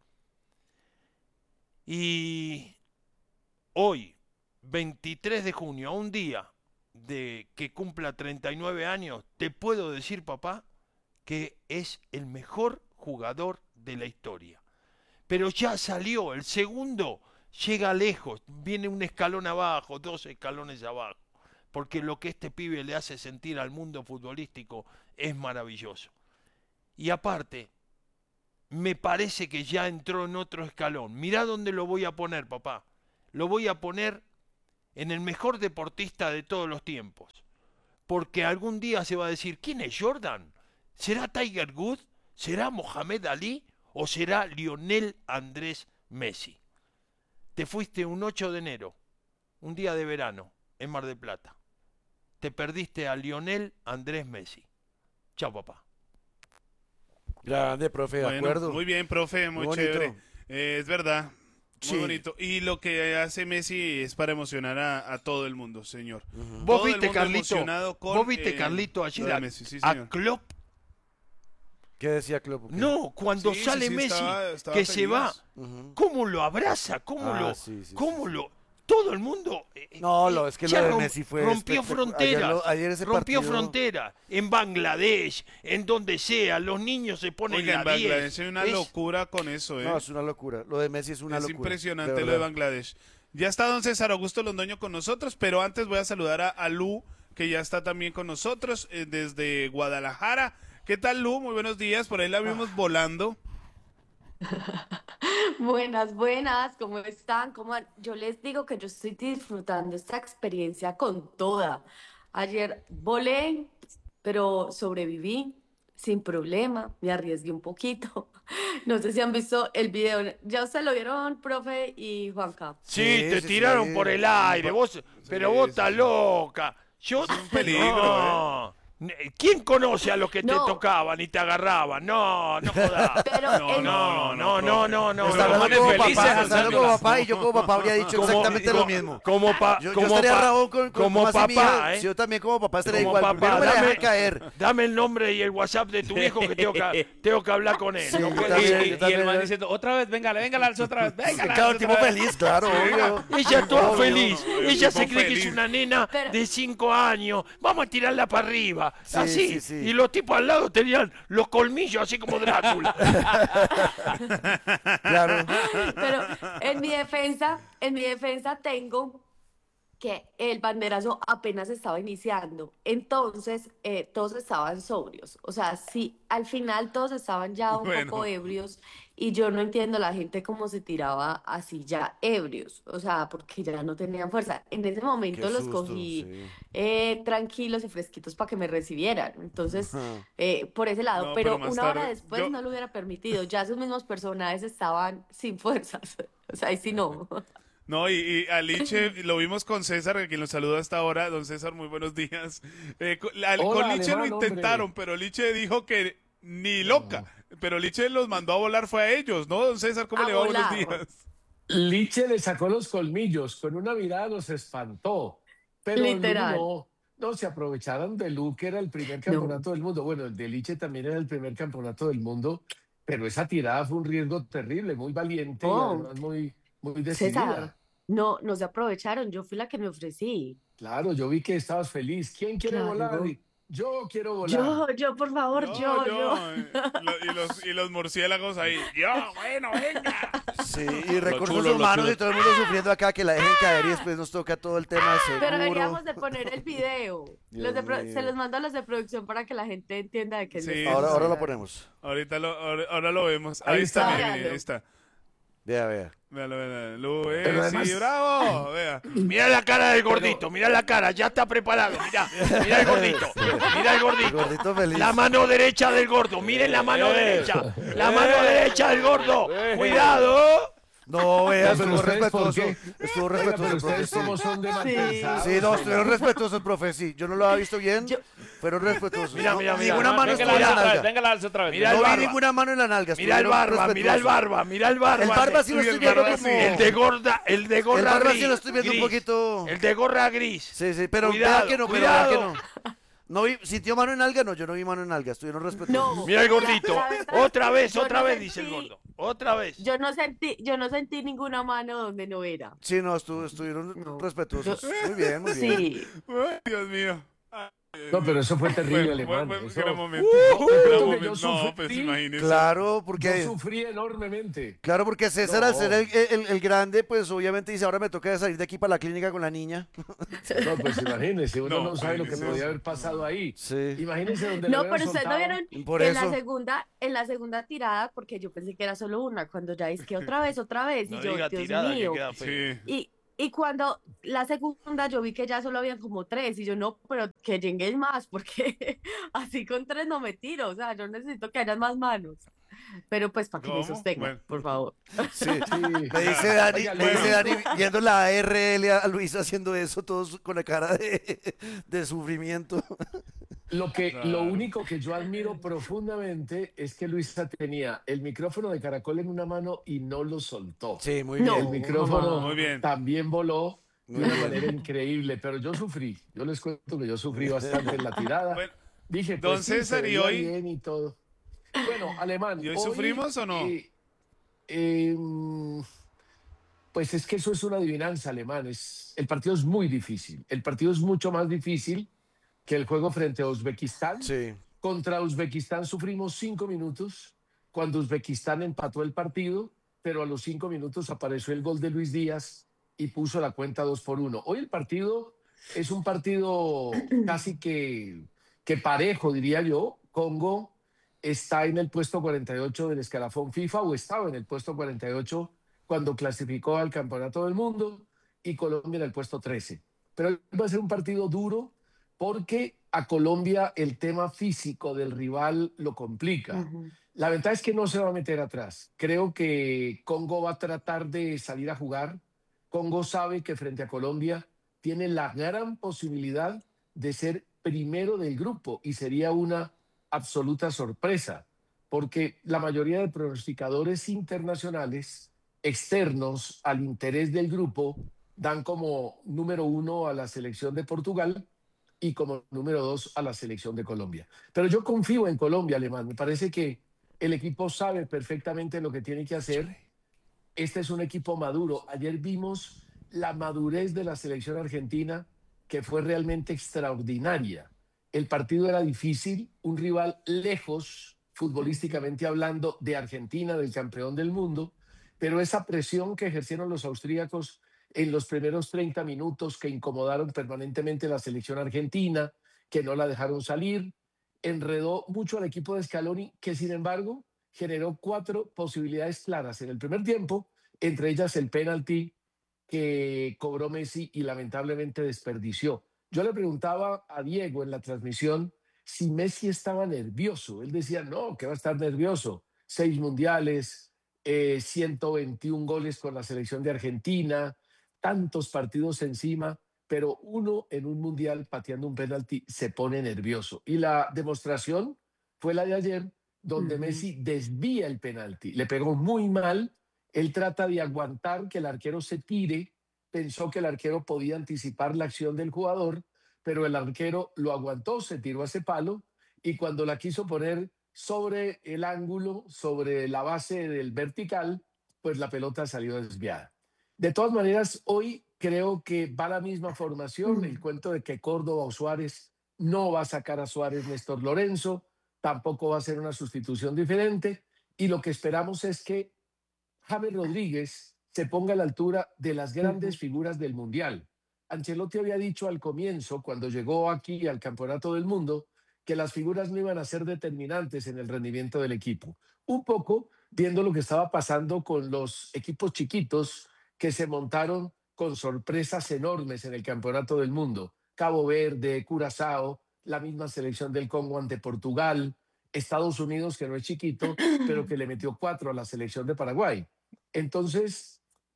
Y hoy, veintitrés de junio, a un día de que cumpla treinta y nueve años, te puedo decir, papá, que es el mejor jugador de la historia. Pero ya salió, el segundo llega lejos, viene un escalón abajo, dos escalones abajo, porque lo que este pibe le hace sentir al mundo futbolístico es maravilloso. Y aparte, me parece que ya entró en otro escalón. Mirá dónde lo voy a poner, papá. Lo voy a poner en el mejor deportista de todos los tiempos. Porque algún día se va a decir, ¿quién es Jordan? ¿Será Tiger Woods? ¿Será Mohamed Ali? ¿O será Lionel Andrés Messi? Te fuiste un ocho de enero, un día de verano, en Mar del Plata. Te perdiste a Lionel Andrés Messi. Chao, papá.
Grande, profe, de
Bueno,
acuerdo.
muy bien, profe, muy,
Muy
chévere.
bonito.
Eh, es verdad, muy
Sí.
bonito. Y lo que hace Messi es para emocionar a, a todo el mundo, señor.
¿Vos
Todo el
viste,
mundo
Carlito?
emocionado con,
¿Vos viste,
eh,
Carlito,
lo
ayer
de
a,
Messi, sí,
a
señor.
Klopp?
¿Qué decía Klopp? ¿Qué?
No, cuando
Sí, sí,
sale
sí,
Messi,
estaba- estaba
que se
feliz.
va,
Ujú.
¿cómo lo abraza? ¿Cómo
Ah,
lo...?
sí, sí,
¿Cómo
sí, sí.
lo...? Todo el mundo... eh,
No,
eh,
lo, es que
ya
lo de
rom-
Messi fue
rompió
espectacular.
fronteras,
Ayer, lo- ayer ese
rompió
partido-
fronteras, en Bangladesh, en donde sea, los niños se ponen
Oiga, en
la diez.
Bangladesh hay una
Es-
locura con eso, ¿eh?
No, es una locura. Lo de Messi es una
es
locura.
impresionante
de
lo de
verdad.
Bangladesh. Ya está don César Augusto Londoño con nosotros, pero antes voy a saludar a, a Lu, que ya está también con nosotros eh, desde Guadalajara. ¿Qué tal, Lu? Muy buenos días. Por ahí la vimos
Ah.
volando.
Buenas, buenas, ¿cómo están? ¿Cómo han- Yo les digo que yo estoy disfrutando esta experiencia con toda. Ayer volé, pero sobreviví sin problema, me arriesgué un poquito. No sé si han visto el video, ¿ya ustedes lo vieron, profe y Juanca?
Sí,
Sí,
te
sí,
tiraron
sí.
por el aire, vos, pero
Sí,
vos
sí,
estás
sí.
loca. Yo,
Es un peligro,
no. ¿Quién conoce a los que te
No.
tocaban y te agarraban? No, no jodas.
Pero
No,
en-
No, no, no, no, no.
Está
no.
hablando
Jóvenes
como
felices,
papá, está
Antonio.
hablando como papá y yo como papá habría dicho
Como-
exactamente lo
como-
mismo.
Como, pa-
Yo, yo
como
estaría
pa-
rabón con, con
como
como así mi
papá,
hija.
¿eh?
Si yo también como papá estaría
Como
igual.
papá,
Primero me la
dame,
dejan caer.
dame el nombre y el WhatsApp de tu hijo que tengo que, tengo que hablar con él.
Sí,
No
yo
puede
también,
ser.
y,
yo
y
también,
el man
yo-
diciendo, otra vez, véngale, véngale, alza otra vez, véngale.
Claro,
alza
tipo
otra vez.
feliz, claro, obvio.
Ella toda
Obvio.
feliz.
no,
Ella
tipo
se cree que
feliz.
es una nena
Pero-
de cinco años. Vamos a tirarla para arriba.
Sí,
así.
sí, sí.
Y los tipos al lado tenían los colmillos así como Drácula.
Claro.
Pero en mi defensa, en mi defensa tengo que el banderazo apenas estaba iniciando. Entonces, eh, todos estaban sobrios. O sea, sí, al final todos estaban ya un
Bueno.
poco ebrios y yo no entiendo la gente cómo se tiraba así ya ebrios. O sea, porque ya no tenían fuerza. En ese momento
Qué
los
susto,
cogí
sí.
eh, tranquilos y fresquitos para que me recibieran. Entonces,
Ajá.
eh, por ese lado,
No,
pero
pero más
una hora
tarde,
después
yo-
no lo hubiera permitido. Ya esos mismos personajes estaban sin fuerzas. O sea, ahí sí no.
No, y, y a Liche lo vimos con César, a quien lo saluda hasta ahora. Don César, muy buenos días. Eh, con, la- con
Hola,
Liche lo
alemán,
intentaron,
hombre.
pero Liche dijo que ni loca. Pero Liche los mandó a volar, fue a ellos, ¿no, don César? ¿Cómo
A
le va? Buenos
volar.
días.
Liche le sacó los colmillos, con una mirada los espantó. Pero
Literal.
no, no se aprovecharon de Lu, que era el primer campeonato del mundo. Bueno, el de Liche también era el primer campeonato del mundo, pero esa tirada fue un riesgo terrible, muy valiente
Oh.
y además muy, muy decidida.
César, no, no se aprovecharon. Yo fui la que me ofrecí.
Claro, yo vi que estabas feliz. ¿Quién quiere
Claro.
volar? Y yo quiero volar.
Yo, yo, por favor,
No,
yo, yo.
eh, lo- y, los, y los murciélagos ahí. Yo, bueno, venga.
Sí, y recursos
chulo, lo
humanos
chulo.
y todo el mundo sufriendo acá que la dejen caer y después nos toca todo el tema de seguro.
Pero deberíamos de poner el video.
Dios
Los de pro-
mío.
se los mando a los de producción para que la gente entienda de qué es
Sí,
lo que estamos
Ahora, ahora lo
hablando.
ponemos.
Ahorita lo, ahora, ahora lo vemos. Ahí,
Ahí
está,
está.
mire, mire,
Véalo.
ahí está.
Vea, vea.
Véalo, véalo. Lu, eh,
Pero
sí,
además-
bravo. Vea.
Mira la cara del gordito, mira la cara, ya está preparado. Mira, mira el gordito, mira el
El
gordito.
gordito feliz.
La mano derecha del gordo, miren la mano derecha. La mano derecha del gordo. Cuidado.
No, vea,
Pero
estuvo
ustedes, ¿por
respetuoso.
qué?
Estuvo
Oiga,
respetuoso
pero
el profe,
ustedes
sí.
cómo son de
Sí.
malpensados.
Sí, no, estuvieron respetuosos el profe, sí. Yo no lo había visto bien.
Yo-
Fueron respetuosos.
Mira,
No,
mira, mira.
Ninguna
No,
mano
venga
estuvo en
la
la
alza otra vez,
nalga.
venga la alza otra vez.
Mira el
No vi
barba.
ninguna mano en la nalga.
Mira el
estuvieron
barba, mira el
respetuosos.
barba, mira el barba.
El barba sí lo
Uy,
estoy
el
viendo
barba
como...
sí.
El de gorda, el de gorra
El barba
gris.
sí lo estoy viendo un
gris.
poquito...
El de gorra gris.
Sí, sí, pero
Cuidado,
vea que no, pero vea que
cuidado.
no. No vi, ¿sintió mano en nalga? No, yo no vi mano en nalga, estuvieron respetuosos.
No.
Mira el gordito.
La- la verdad,
Otra vez,
yo
otra
no
vez, dice el
sentí-
gordo. Otra vez.
Yo no sentí, yo no sentí ninguna mano donde no era.
Sí, no, estu- estuvieron
No.
respetuosos.
Yo-
Muy bien, muy bien.
Sí.
Ay, Dios mío.
No, pero eso fue terrible,
Bueno,
alemán.
bueno,
Eso-
gran momento.
Uh,
Gran
que yo
momento. No,
sufrí.
pues imagínese.
Claro,
Yo
porque...
sufrí enormemente.
Claro, porque César,
No.
al ser el, el- el grande, pues obviamente dice, ahora me toca salir de aquí para la clínica con la niña.
No, pues imagínese, uno
No,
no, sabe lo que
imagínese
podía
eso.
haber pasado ahí.
Sí.
Imagínese donde
No,
le
pero
hubieran
ustedes no
soltado.
vieron
Por
que en
eso.
la segunda, en la segunda tirada, porque yo pensé que era solo una, cuando ya es que otra vez, otra vez, y
No
yo,
diga
Dios
tirada, que
mío.
queda feo.
Sí.
Y, y cuando la segunda yo vi que ya solo habían como tres, y yo no, pero que lleguen más, porque así con tres no me tiro, o sea, yo necesito que hayan más manos. Pero pues para que me
¿Cómo?
sostengan,
Bueno.
por favor.
Sí.
Sí.
Le dice Dani,
Oiga,
le dice
Luis.
Dani viendo la A R L a Luis haciendo eso, todos con la cara de, de sufrimiento.
Lo, que,
Claro.
lo único que yo admiro profundamente es que Luisa tenía el micrófono de Caracol en una mano y no lo soltó.
Sí, muy
No.
El
bien.
micrófono
Muy bien.
también voló de
Muy
una
bien.
manera increíble, pero yo sufrí. Yo les cuento que yo sufrí bastante en la tirada.
Bueno,
Dije,
don
pues sí,
César,
se
¿y
veía
hoy?
bien y todo. Bueno, Alemán.
¿Y hoy sufrimos o no?
eh, eh, mm, pues es que eso es una adivinanza, Alemán. Es, el partido es muy difícil. El partido es mucho más difícil que el juego frente a Uzbekistán.
Sí.
Contra Uzbekistán sufrimos cinco minutos cuando Uzbekistán empató el partido, pero a los cinco minutos apareció el gol de Luis Díaz y puso la cuenta dos por uno. Hoy el partido es un partido casi que, que parejo, diría yo. Congo está en el puesto cuarenta y ocho del escalafón FIFA o estaba en el puesto cuarenta y ocho cuando clasificó al Campeonato del Mundo y Colombia en el puesto trece. Pero va a ser un partido duro porque a Colombia el tema físico del rival lo complica.
Ujú.
La ventaja es que no se va a meter atrás. Creo que Congo va a tratar de salir a jugar. Congo sabe que frente a Colombia tiene la gran posibilidad de ser primero del grupo y sería una absoluta sorpresa, porque la mayoría de pronosticadores internacionales externos al interés del grupo dan como número uno a la selección de Portugal y como número dos a la selección de Colombia. Pero yo confío en Colombia, Alemán. Me parece que el equipo sabe perfectamente lo que tiene que hacer. Este es un equipo maduro. Ayer vimos la madurez de la selección argentina, que fue realmente extraordinaria. El partido era difícil, un rival lejos, futbolísticamente hablando, de Argentina, del campeón del mundo, pero esa presión que ejercieron los austríacos en los primeros treinta minutos, que incomodaron permanentemente la selección argentina, que no la dejaron salir, enredó mucho al equipo de Scaloni, que sin embargo generó cuatro posibilidades claras en el primer tiempo, entre ellas el penalti que cobró Messi y lamentablemente desperdició. Yo le preguntaba a Diego en la transmisión si Messi estaba nervioso. Él decía, no, que va a estar nervioso. Seis mundiales, eh, ciento veintiún goles con la selección de Argentina, tantos partidos encima, pero uno en un mundial pateando un penalti se pone nervioso. Y la demostración fue la de ayer, donde
Ujú.
Messi desvía el penalti. Le pegó muy mal. Él trata de aguantar que el arquero se tire. Pensó que el arquero podía anticipar la acción del jugador, pero el arquero lo aguantó, se tiró a ese palo y cuando la quiso poner sobre el ángulo, sobre la base del vertical, pues la pelota salió desviada. De todas maneras, hoy creo que va la misma formación. El cuento de que Córdoba o Suárez no va a sacar a Suárez Néstor Lorenzo, tampoco va a ser una sustitución diferente y lo que esperamos es que James Rodríguez se ponga a la altura de las grandes figuras del Mundial. Ancelotti había dicho al comienzo, cuando llegó aquí al Campeonato del Mundo, que las figuras no iban a ser determinantes en el rendimiento del equipo. Un poco viendo lo que estaba pasando con los equipos chiquitos que se montaron con sorpresas enormes en el Campeonato del Mundo. Cabo Verde, Curazao, la misma selección del Congo ante Portugal, Estados Unidos, que no es chiquito, pero que le metió cuatro a la selección de Paraguay. Entonces,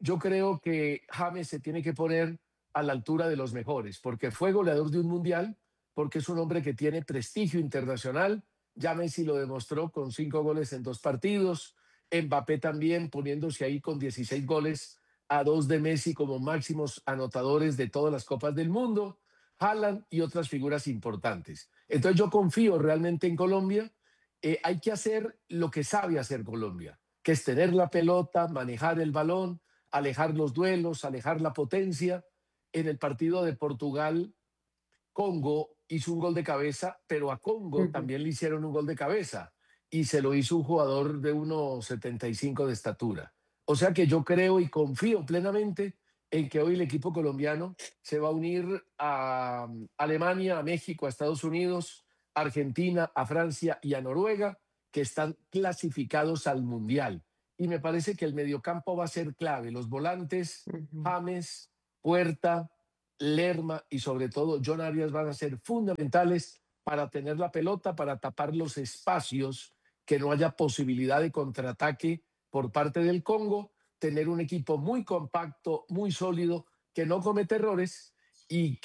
yo creo que James se tiene que poner a la altura de los mejores, porque fue goleador de un mundial, porque es un hombre que tiene prestigio internacional. Ya Messi lo demostró con cinco goles en dos partidos. Mbappé también poniéndose ahí con dieciséis goles a dos de Messi como máximos anotadores de todas las copas del mundo. Haaland y otras figuras importantes. Entonces yo confío realmente en Colombia. Eh, hay que hacer lo que sabe hacer Colombia, que es tener la pelota, manejar el balón, alejar los duelos, alejar la potencia. En el partido de Portugal, Congo hizo un gol de cabeza, pero a Congo uh-huh. también le hicieron un gol de cabeza y se lo hizo un jugador de uno setenta y cinco de estatura. O sea que yo creo y confío plenamente en que hoy el equipo colombiano se va a unir a Alemania, a México, a Estados Unidos, a Argentina, a Francia y a Noruega, que están clasificados al Mundial. Y me parece que el mediocampo va a ser clave. Los volantes, uh-huh. James, Puerta, Lerma y sobre todo John Arias van a ser fundamentales para tener la pelota, para tapar los espacios, que no haya posibilidad de contraataque por parte del Congo, tener un equipo muy compacto, muy sólido, que no comete errores y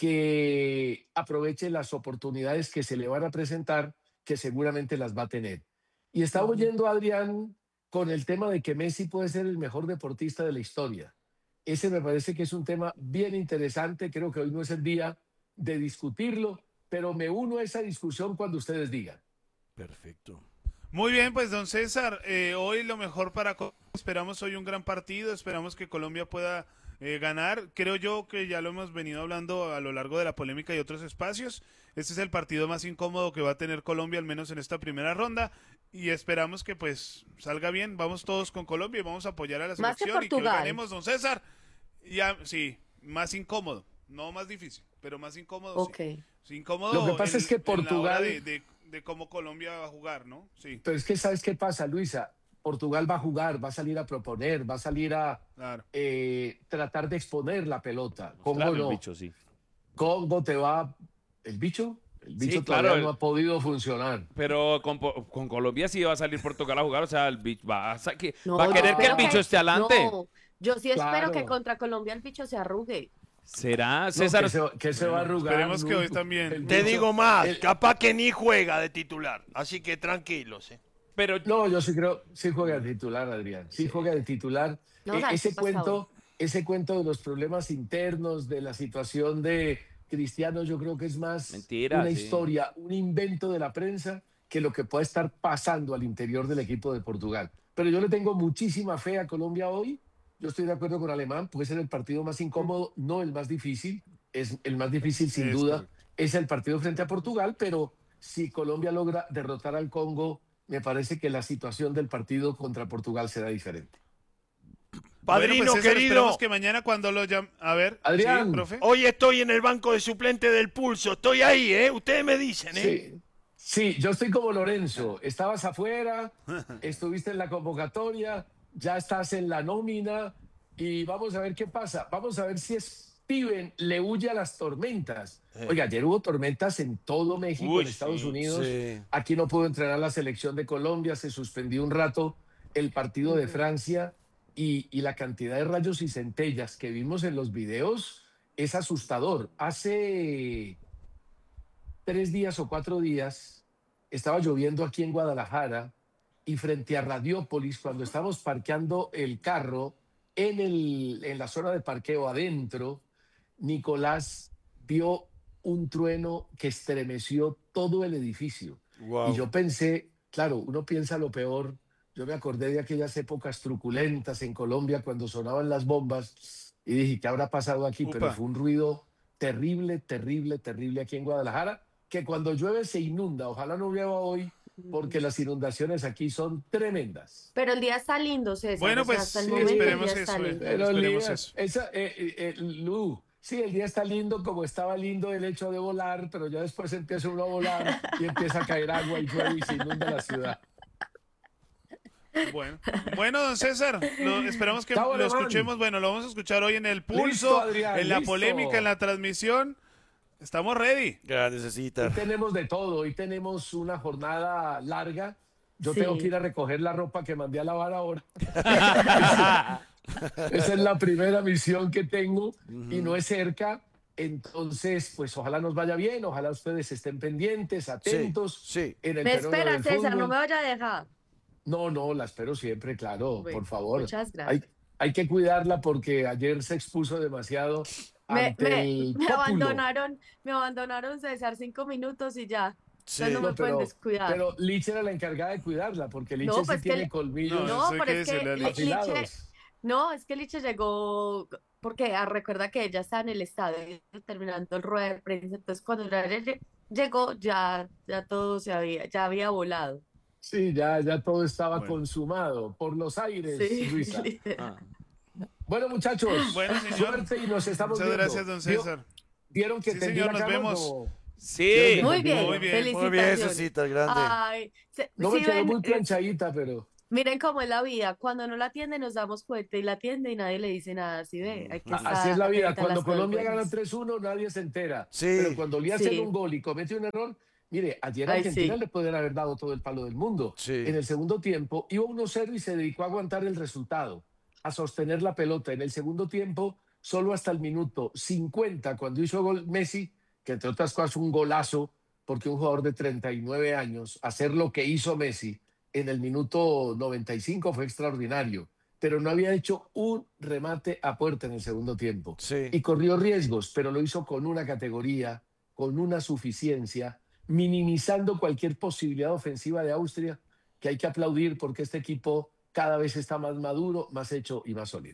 que aproveche las oportunidades que se le van a presentar, que seguramente las va a tener. Y estaba oyendo a Adrián con el tema de que Messi puede ser el mejor deportista de la historia. Ese me parece que es un tema bien interesante. Creo que hoy no es el día de discutirlo, pero me uno a esa discusión cuando ustedes digan.
Perfecto.
Muy bien, pues don César, eh, hoy lo mejor para Colombia. Esperamos hoy un gran partido, esperamos que Colombia pueda eh, ganar. Creo yo que ya lo hemos venido hablando a lo largo de la polémica y otros espacios. Este es el partido más incómodo que va a tener Colombia, al menos en esta primera ronda. Y esperamos que pues salga bien. Vamos todos con Colombia y vamos a apoyar a la selección.
Más que Portugal.
Y que hoy ganemos, don César. Ya, sí, más incómodo, no más difícil, pero más incómodo.
Okay.
Sí. Sí, incómodo.
Lo que pasa
en,
es que Portugal
de, de, de cómo Colombia va a jugar, ¿no? Sí.
Pero es que ¿sabes qué pasa, Luisa? Portugal va a jugar, va a salir a proponer, va a salir a
claro.
eh, tratar de exponer la pelota. Congo
Claro,
no.
el bicho, sí.
Congo te va... ¿El bicho? El bicho
Sí,
todavía
claro,
no ha podido funcionar.
Pero con, con Colombia sí va a salir Portugal a jugar, o sea, el bicho va a, que,
No,
va a querer
yo
que el
espero
bicho
que-
esté adelante.
No, yo sí espero
Claro.
que contra Colombia el bicho se arrugue.
¿Será,
No,
César?
que se, que se va a arrugar.
Esperemos que
Lu-
hoy también.
el
Te
bicho-
digo más,
el-
capaz que ni juega de titular, así que tranquilos. ¿eh?
Pero
No, yo sí creo, sí juega de titular, Adrián. Sí, juega de titular.
No,
Eh,
¿sabes
ese
qué pasa
cuento, ese cuento de los problemas internos, de la situación de Cristiano, yo creo que es más
Mentira,
una
sí.
historia, un invento de la prensa que lo que puede estar pasando al interior del equipo de Portugal. Pero yo le tengo muchísima fe a Colombia hoy. Yo estoy de acuerdo con Alemán, puede ser el partido más incómodo, no el más difícil. Es el más difícil, sin
Es
duda,
correcto.
es el partido frente a Portugal, pero si Colombia logra derrotar al Congo, me parece que la situación del partido contra Portugal será diferente.
Padrino
Bueno, pues, César,
querido,
esperemos que mañana cuando lo llamen... A ver,
Adrián.
¿sí, profe?
hoy estoy en el banco de suplente del Pulso. Estoy ahí, ¿eh? Ustedes me dicen, ¿eh?
Sí, sí, yo estoy como Lorenzo. Estabas afuera, estuviste en la convocatoria, ya estás en la nómina y vamos a ver qué pasa. Vamos a ver si Steven le huye a las tormentas. Oiga, ayer hubo tormentas en todo México,
Uy,
en Estados
sí,
Unidos.
sí.
Aquí no pudo entrenar la selección de Colombia, se suspendió un rato el partido de Francia y, y la cantidad de rayos y centellas que vimos en los videos es asustador. Hace tres días o cuatro días estaba lloviendo aquí en Guadalajara y frente a Radiópolis, cuando estábamos parqueando el carro en, el, en la zona de parqueo adentro, Nicolás vio un trueno que estremeció todo el edificio.
Wow.
Y yo pensé, claro, uno piensa lo peor. Yo me acordé de aquellas épocas truculentas en Colombia cuando sonaban las bombas y dije, ¿qué habrá pasado aquí?
Upa.
Pero fue un ruido terrible, terrible, terrible aquí en Guadalajara, que cuando llueve se inunda. Ojalá no llueva hoy, porque las inundaciones aquí son tremendas.
Pero el día está lindo, César.
Bueno,
o sea,
pues,
hasta el
sí,
momento el
esperemos
día está
eso, eh.
lindo.
Pero el
Esperemos
día-
eso.
esa, eh, eh, eh, Lu, sí, el día está lindo como estaba lindo el hecho de volar, pero ya después empieza uno a volar y empieza a caer agua y llueve y se inunda la ciudad.
Bueno, bueno, don César, lo, esperamos que
Chao,
lo
Alemán.
escuchemos. Bueno, lo vamos a escuchar hoy en el Pulso,
Listo, Adrián,
en la
listo.
polémica, en la transmisión. Estamos ready.
Ya necesita.
Hoy tenemos de todo, hoy tenemos una jornada larga. Yo
Sí.
tengo que ir a recoger la ropa que mandé a lavar ahora. Esa es la primera misión que tengo y no es cerca. Entonces, pues ojalá nos vaya bien, ojalá ustedes estén pendientes, atentos.
Sí, sí.
En el
Me
terreno
espera,
del
César, no
fútbol.
me vaya a dejar.
No, no, la espero siempre, claro,
Bueno,
por favor.
muchas
Hay,
gracias.
hay que cuidarla porque ayer se expuso demasiado
Me,
ante
me,
el
me
pópulo.
abandonaron, me abandonaron, César, cinco minutos y ya.
Sí.
Entonces no
No,
me pueden
pero,
descuidar.
pero Liche era la encargada de cuidarla, porque Liche
No,
sí
pues que
tiene
le-
colmillos
No,
No,
eso hay
pero
que
es que
decirle a
Li-
Liche.
Liche,
afilados.
no, es que Liche llegó, porque ah, recuerda que ella estaba en el estadio terminando el rueda de prensa, entonces cuando ya lle- llegó, ya, ya todo se había, ya había volado.
Sí, ya, ya todo estaba
Bueno.
consumado por los aires,
Sí,
Luisa.
literal.
Ah.
Bueno, muchachos,
Bueno, señor.
suerte y nos estamos
Muchas
viendo.
gracias, don
¿Vio-
César.
¿Vieron que
Sí,
tendí
señor,
la
nos
cama?
vemos.
No.
Sí.
Muy bien,
Muy bien.
Muy bien,
felicitaciones.
Cecita, grande.
Ay, se-
No me
sí
quedó
ven,
muy
es-
planchadita, pero...
miren cómo es la vida, cuando no la atiende nos damos cuenta y la atiende y nadie le dice nada, ¿sí ve? Hay que estar
Así es la vida.
atenta a
Cuando
las cosas
Colombia gana
buenas.
tres uno, nadie se entera.
Sí.
Pero cuando le hacen
Sí.
un gol y comete un error, mire, ayer
Ay,
Argentina
sí.
le podrían haber dado todo el palo del mundo.
Sí.
En el segundo tiempo iba uno cero y se dedicó a aguantar el resultado, a sostener la pelota. En el segundo tiempo, solo hasta el minuto cincuenta, cuando hizo gol Messi, que entre otras cosas un golazo, porque un jugador de treinta y nueve años, hacer lo que hizo Messi en el minuto noventa y cinco fue extraordinario, pero no había hecho un remate a puerta en el segundo tiempo.
Sí.
Y corrió riesgos, pero lo hizo con una categoría, con una suficiencia, minimizando cualquier posibilidad ofensiva de Austria, que hay que aplaudir porque este equipo cada vez está más maduro, más hecho y más sólido.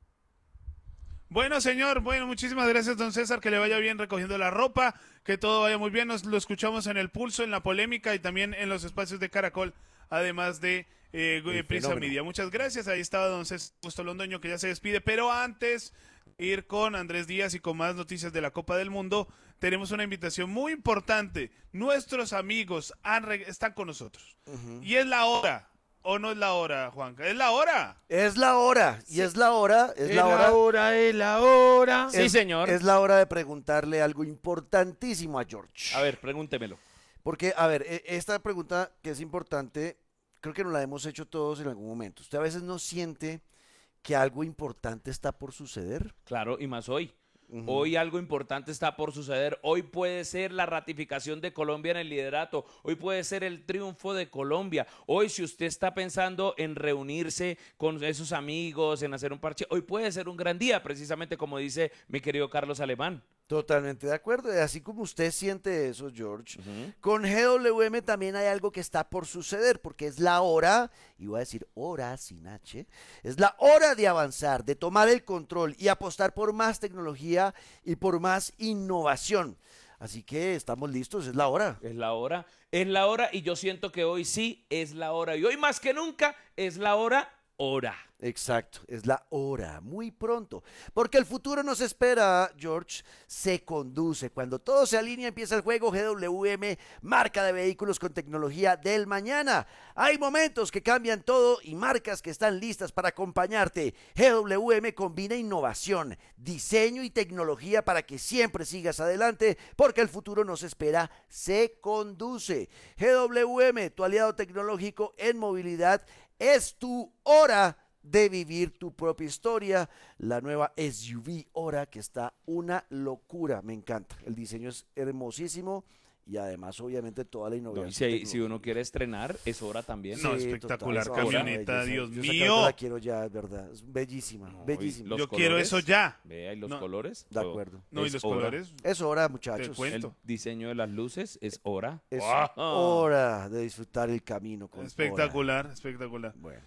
Bueno, señor, bueno, muchísimas gracias, don César, que le vaya bien recogiendo la ropa, que todo vaya muy bien, nos lo escuchamos en el pulso, en la polémica y también en los espacios de Caracol, además de eh,
El
Prisa
fenómeno.
Media. Muchas gracias, ahí estaba don César Augusto Londoño, que ya se despide, pero antes de ir con Andrés Díaz y con más noticias de la Copa del Mundo, tenemos una invitación muy importante, nuestros amigos han reg- están con nosotros, y es la hora. ¿O no es la hora, Juanca? ¡Es la hora!
Es la hora, y es la hora, es
Es
la hora.
hora, es la hora.
Sí,
es-
señor.
Es la hora de preguntarle algo importantísimo a George.
A ver, pregúntemelo.
Porque, a ver, e- esta pregunta que es importante, creo que nos la hemos hecho todos en algún momento. ¿Usted a veces no siente que algo importante está por suceder?
Claro, y más hoy.
Ujú.
Hoy algo importante está por suceder. Hoy puede ser la ratificación de Colombia en el liderato. Hoy puede ser el triunfo de Colombia. Hoy, si usted está pensando en reunirse con esos amigos, en hacer un parche, hoy puede ser un gran día, precisamente como dice mi querido Carlos Alemán.
Totalmente de acuerdo. Y así como usted siente eso, George,
Ujú.
con G W M también hay algo que está por suceder, porque es la hora, y voy a decir hora sin H, es la hora de avanzar, de tomar el control y apostar por más tecnología y por más innovación. Así que estamos listos, es la hora.
Es la hora, es la hora y yo siento que hoy sí es la hora. Y hoy más que nunca es la hora, hora.
Exacto, es la hora, muy pronto. Porque el futuro nos espera, George, se conduce. Cuando todo se alinea, empieza el juego G W M, marca de vehículos con tecnología del mañana. Hay momentos que cambian todo y marcas que están listas para acompañarte. G W M combina innovación, diseño y tecnología para que siempre sigas adelante, porque el futuro nos espera, se conduce. G W M, tu aliado tecnológico en movilidad, es tu hora de vivir tu propia historia. La nueva S U V Hora, que está una locura, me encanta. El diseño es hermosísimo y además obviamente toda la
No,
innovación.
y si, si
tecnológica.
uno quiere estrenar, es hora también.
No,
Sí,
espectacular
total, es una
camioneta,
belleza.
Dios
Yo esa
mío.
camioneta la quiero ya, es verdad, es bellísima,
No, y
bellísima.
los
Yo quiero
colores,
eso ya.
Vea, y los
No.
colores.
De
todo.
acuerdo.
No, y
Es
los
hora.
colores.
Es hora, muchachos.
Te cuento.
El diseño de las luces es hora.
Es
¡Guau!
hora de disfrutar el camino con
Espectacular, espectacular.
Hora. Bueno.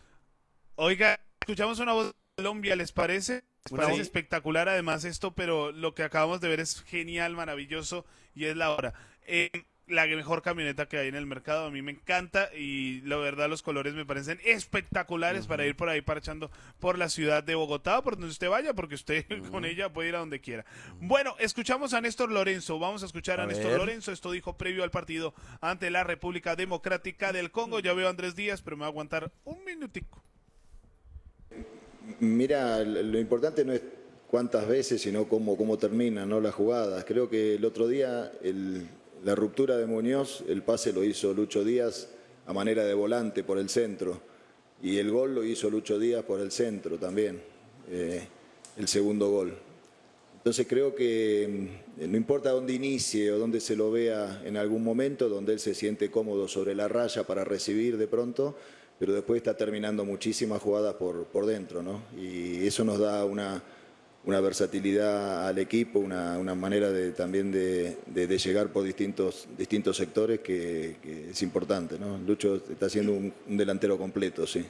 Oiga, escuchamos una voz de Colombia, ¿les parece? ¿Les
Una
parece
voz-
espectacular además esto? Pero lo que acabamos de ver es genial, maravilloso y es la hora. Eh, la mejor camioneta que hay en el mercado, a mí me encanta y la verdad los colores me parecen espectaculares para ir por ahí parchando por la ciudad de Bogotá, por donde usted vaya, porque usted con ella puede ir a donde quiera. Bueno, escuchamos a Néstor Lorenzo, vamos a escuchar a,
A
Néstor
ver.
Lorenzo, esto dijo previo al partido ante la República Democrática del Congo. Ya veo a Andrés Díaz, pero me va a aguantar un minutico.
Mira, lo importante no es cuántas veces, sino cómo, cómo terminan, ¿no?, las jugadas. Creo que el otro día el- la ruptura de Muñoz, el pase lo hizo Lucho Díaz a manera de volante por el centro y el gol lo hizo Lucho Díaz por el centro también. eh, el segundo gol. Entonces creo que mm, no importa dónde inicie o dónde se lo vea en algún momento, donde él se siente cómodo sobre la raya para recibir de pronto, pero después está terminando muchísimas jugadas por, por dentro, ¿no? Y eso nos da una, una versatilidad al equipo, una, una manera de, también de, de, de llegar por distintos, distintos sectores que, que es importante, ¿no? Lucho está siendo un, un delantero completo, sí.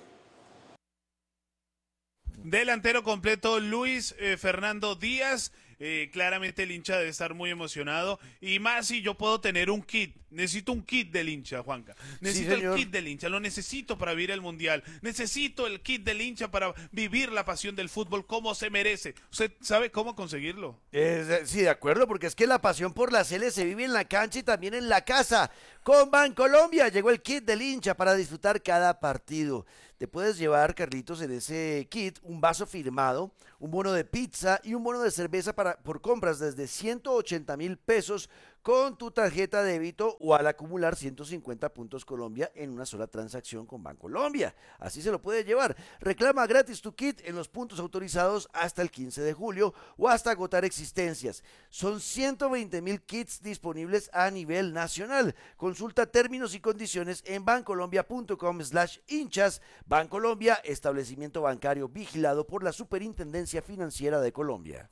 Delantero completo Luis eh, Fernando Díaz. Eh, claramente el hincha debe estar muy emocionado. Y más si yo puedo tener un kit. Necesito un kit del hincha, Juanca. Necesito
Sí,
el kit del hincha. Lo necesito para vivir el mundial. Necesito el kit del hincha para vivir la pasión del fútbol como se merece. ¿Usted sabe cómo conseguirlo?
Eh, sí, de acuerdo, porque es que la pasión por la Cele se vive en la cancha y también en la casa. Con Bancolombia llegó el kit del hincha para disfrutar cada partido. Te puedes llevar, Carlitos, en ese kit un vaso firmado, un bono de pizza y un bono de cerveza para, por compras desde ciento ochenta mil pesos con tu tarjeta de débito o al acumular ciento cincuenta puntos Colombia en una sola transacción con Bancolombia. Así se lo puedes llevar. Reclama gratis tu kit en los puntos autorizados hasta el quince de julio o hasta agotar existencias. Son ciento veinte mil kits disponibles a nivel nacional. Consulta términos y condiciones en bancolombia.com slash hinchas. Bancolombia, establecimiento bancario vigilado por la Superintendencia Financiera de Colombia.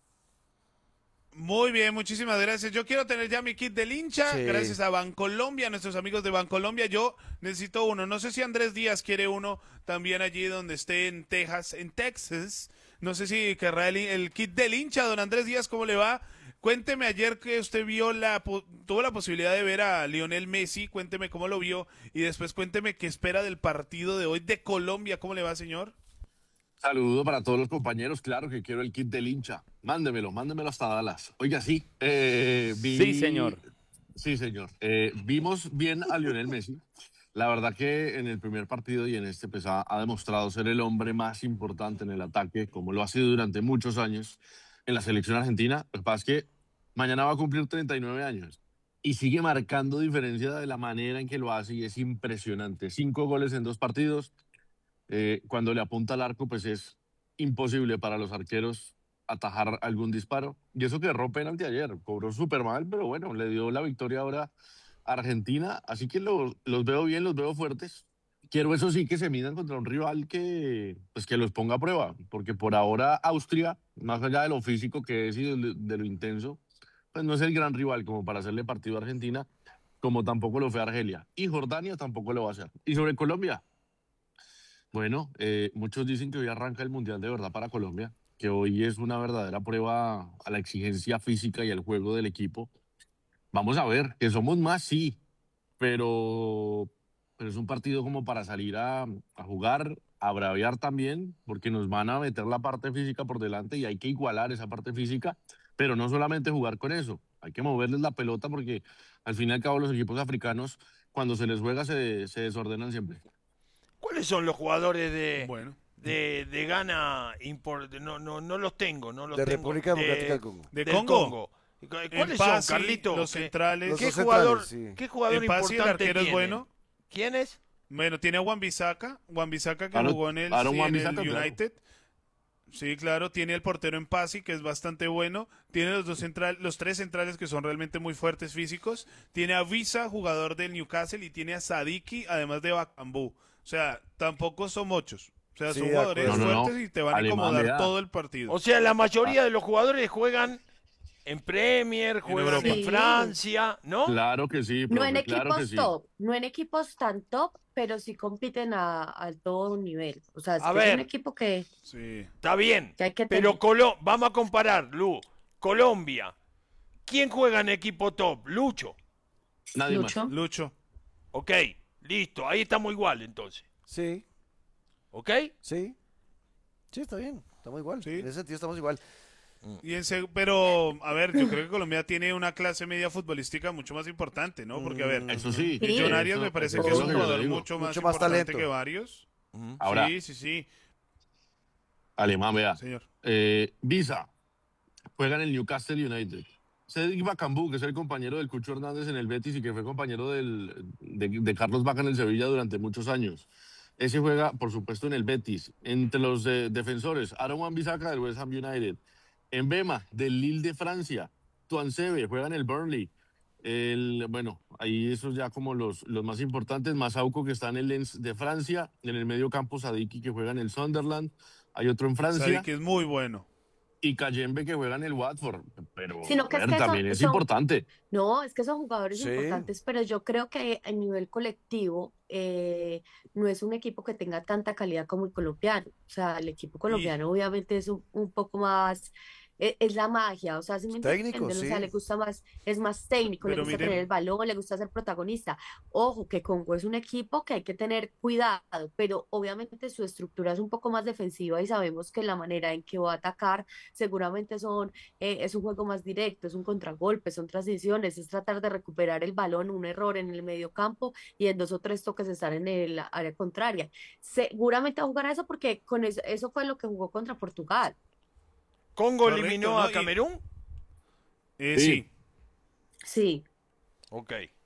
Muy bien, muchísimas gracias. Yo quiero tener ya mi kit del hincha,
Sí.
gracias a Bancolombia, a nuestros amigos de Bancolombia. Yo necesito uno. No sé si Andrés Díaz quiere uno también allí donde esté en Texas, en Texas. No sé si querrá el, el kit del hincha. Don Andrés Díaz, ¿cómo le va? Cuénteme ayer que usted vio la tuvo la posibilidad de ver a Lionel Messi. Cuénteme cómo lo vio y después cuénteme qué espera del partido de hoy de Colombia. ¿Cómo le va, señor?
Saludo para todos los compañeros, claro que quiero el kit del hincha. Mándemelo, mándemelo hasta Dallas. Oiga, sí. Eh, vi...
Sí, señor.
Sí, señor. Eh, vimos bien a Lionel Messi. La verdad que en el primer partido y en este pues, ha, ha demostrado ser el hombre más importante en el ataque, como lo ha sido durante muchos años en la selección argentina. Lo que pasa es que mañana va a cumplir treinta y nueve años y sigue marcando diferencia de la manera en que lo hace y es impresionante. Cinco goles en dos partidos. Eh, cuando le apunta al arco, pues es imposible para los arqueros atajar algún disparo. Y eso que erró penalti ayer, cobró súper mal, pero bueno, le dio la victoria ahora a Argentina. Así que los, los veo bien, los veo fuertes. Quiero eso sí que se midan contra un rival que, pues que los ponga a prueba, porque por ahora Austria, más allá de lo físico que es y de, de lo intenso, pues no es el gran rival como para hacerle partido a Argentina, como tampoco lo fue Argelia. Y Jordania tampoco lo va a hacer. Y sobre Colombia, bueno, eh, muchos dicen que hoy arranca el Mundial de verdad para Colombia, que hoy es una verdadera prueba a la exigencia física y al juego del equipo. Vamos a ver, que somos más, sí, pero, pero es un partido como para salir a, a jugar, a braviar también, porque nos van a meter la parte física por delante y hay que igualar esa parte física, pero no solamente jugar con eso, hay que moverles la pelota porque al fin y al cabo los equipos africanos, cuando se les juega, se, se desordenan siempre.
¿Cuáles son los jugadores de,
Bueno.
de, de Ghana? Import, no, no, no los tengo, no los
De
tengo.
República Democrática del Congo.
¿De
del
Congo?
¿Cuáles
Pasi,
son, Carlito?
los
¿Qué-
centrales.
Los
¿Qué
dos
jugador,
centrales, sí.
¿qué jugador
En Pasi, el
importante
arquero es
tiene?
bueno.
¿Quién es?
Bueno, tiene a Wan-Bissaka, Wan-Bissaka que
Aaron-
jugó en el,
Aaron
sí, en el
Wan-Bissaka, claro.
United. Sí, claro, tiene el portero en Pasi, que es bastante bueno. Tiene los dos central, los tres centrales que son realmente muy fuertes físicos. Tiene a Visa, jugador del Newcastle, y tiene a Sadiki, además de Bakambu. O sea, tampoco son muchos. O sea,
Sí,
son
de
jugadores
acuerdo.
No, no, no.
fuertes y te van a
Alemán,
incomodar
vea.
todo el partido.
O sea, la
Ah.
mayoría de los jugadores juegan en Premier, juegan
Europa.
en,
Sí.
Francia, ¿no?
Claro que sí,
No en
profe, claro
equipos
que sí.
top, no en equipos tan top, pero sí compiten a, a todo un nivel. O sea, es,
A
que es
ver.
un equipo que,
Sí.
Está bien,
que hay que
pero
tener.
Colo vamos a comparar, Lu. Colombia. ¿Quién juega en equipo top? Lucho.
Nadie
Lucho.
Lucho.
Ok, listo. Ahí estamos igual entonces.
Sí,
¿Ok?
sí. Sí, está bien. Estamos igual.
Sí.
En ese sentido estamos igual.
Y en seg- pero, a ver, yo creo que Colombia tiene una clase media futbolística mucho más importante, ¿no? Porque, a ver,
Mm,
Eso sí.
Sí.
Millonarios
Eso-
me parece
eso
que
es
es
lo
un
que yo le
jugador
digo.
mucho más
Mucho más
importante
talento.
que varios.
Ahora,
Sí, sí, sí,
Alemán, vea.
señor.
Eh, Visa juega en el Newcastle United. Cedric Bakambu, que es el compañero del Cucho Hernández en el Betis y que fue compañero del, de, de Carlos Vaca en el Sevilla durante muchos años. Ese juega, por supuesto, en el Betis. Entre los eh, defensores, Aaron Wan-Bissaka del West Ham United. Mbema, del Lille de Francia. Tuansebe, juega en el Burnley. El, bueno, ahí esos ya como los, los más importantes. Masauco, que está en el Lens de Francia. En el medio campo, Sadiki, que juega en el Sunderland. Hay otro en Francia.
Sadiki es muy bueno.
Y Kayembe, que juega en el Watford. Pero
Sino que
a ver,
es que
también
son-
es
son-
importante.
No, es que son jugadores
Sí.
importantes, pero yo creo que a nivel colectivo eh, no es un equipo que tenga tanta calidad como el colombiano. O sea, el equipo colombiano obviamente es un, un poco más, e- es, la magia, o sea, si me
Técnico,
entienden, o sea,
sí.
le gusta más, es más técnico, le
Pero
gusta
miren-
tener el balón, le gusta ser protagonista. Ojo, que Congo es un equipo que hay que tener cuidado, pero obviamente su estructura es un poco más defensiva y sabemos que la manera en que va a atacar seguramente son eh, es un juego más directo, es un contragolpe, son transiciones, es tratar de recuperar el balón, un error en el medio campo y en dos o tres toques estar en el área contraria. Seguramente va a jugar a eso porque con eso, eso fue lo que jugó contra Portugal.
¿Congo
Correcto,
eliminó
¿no?
a
Y-
Camerún?
Eh,
Sí.
sí.
Sí.
Ok.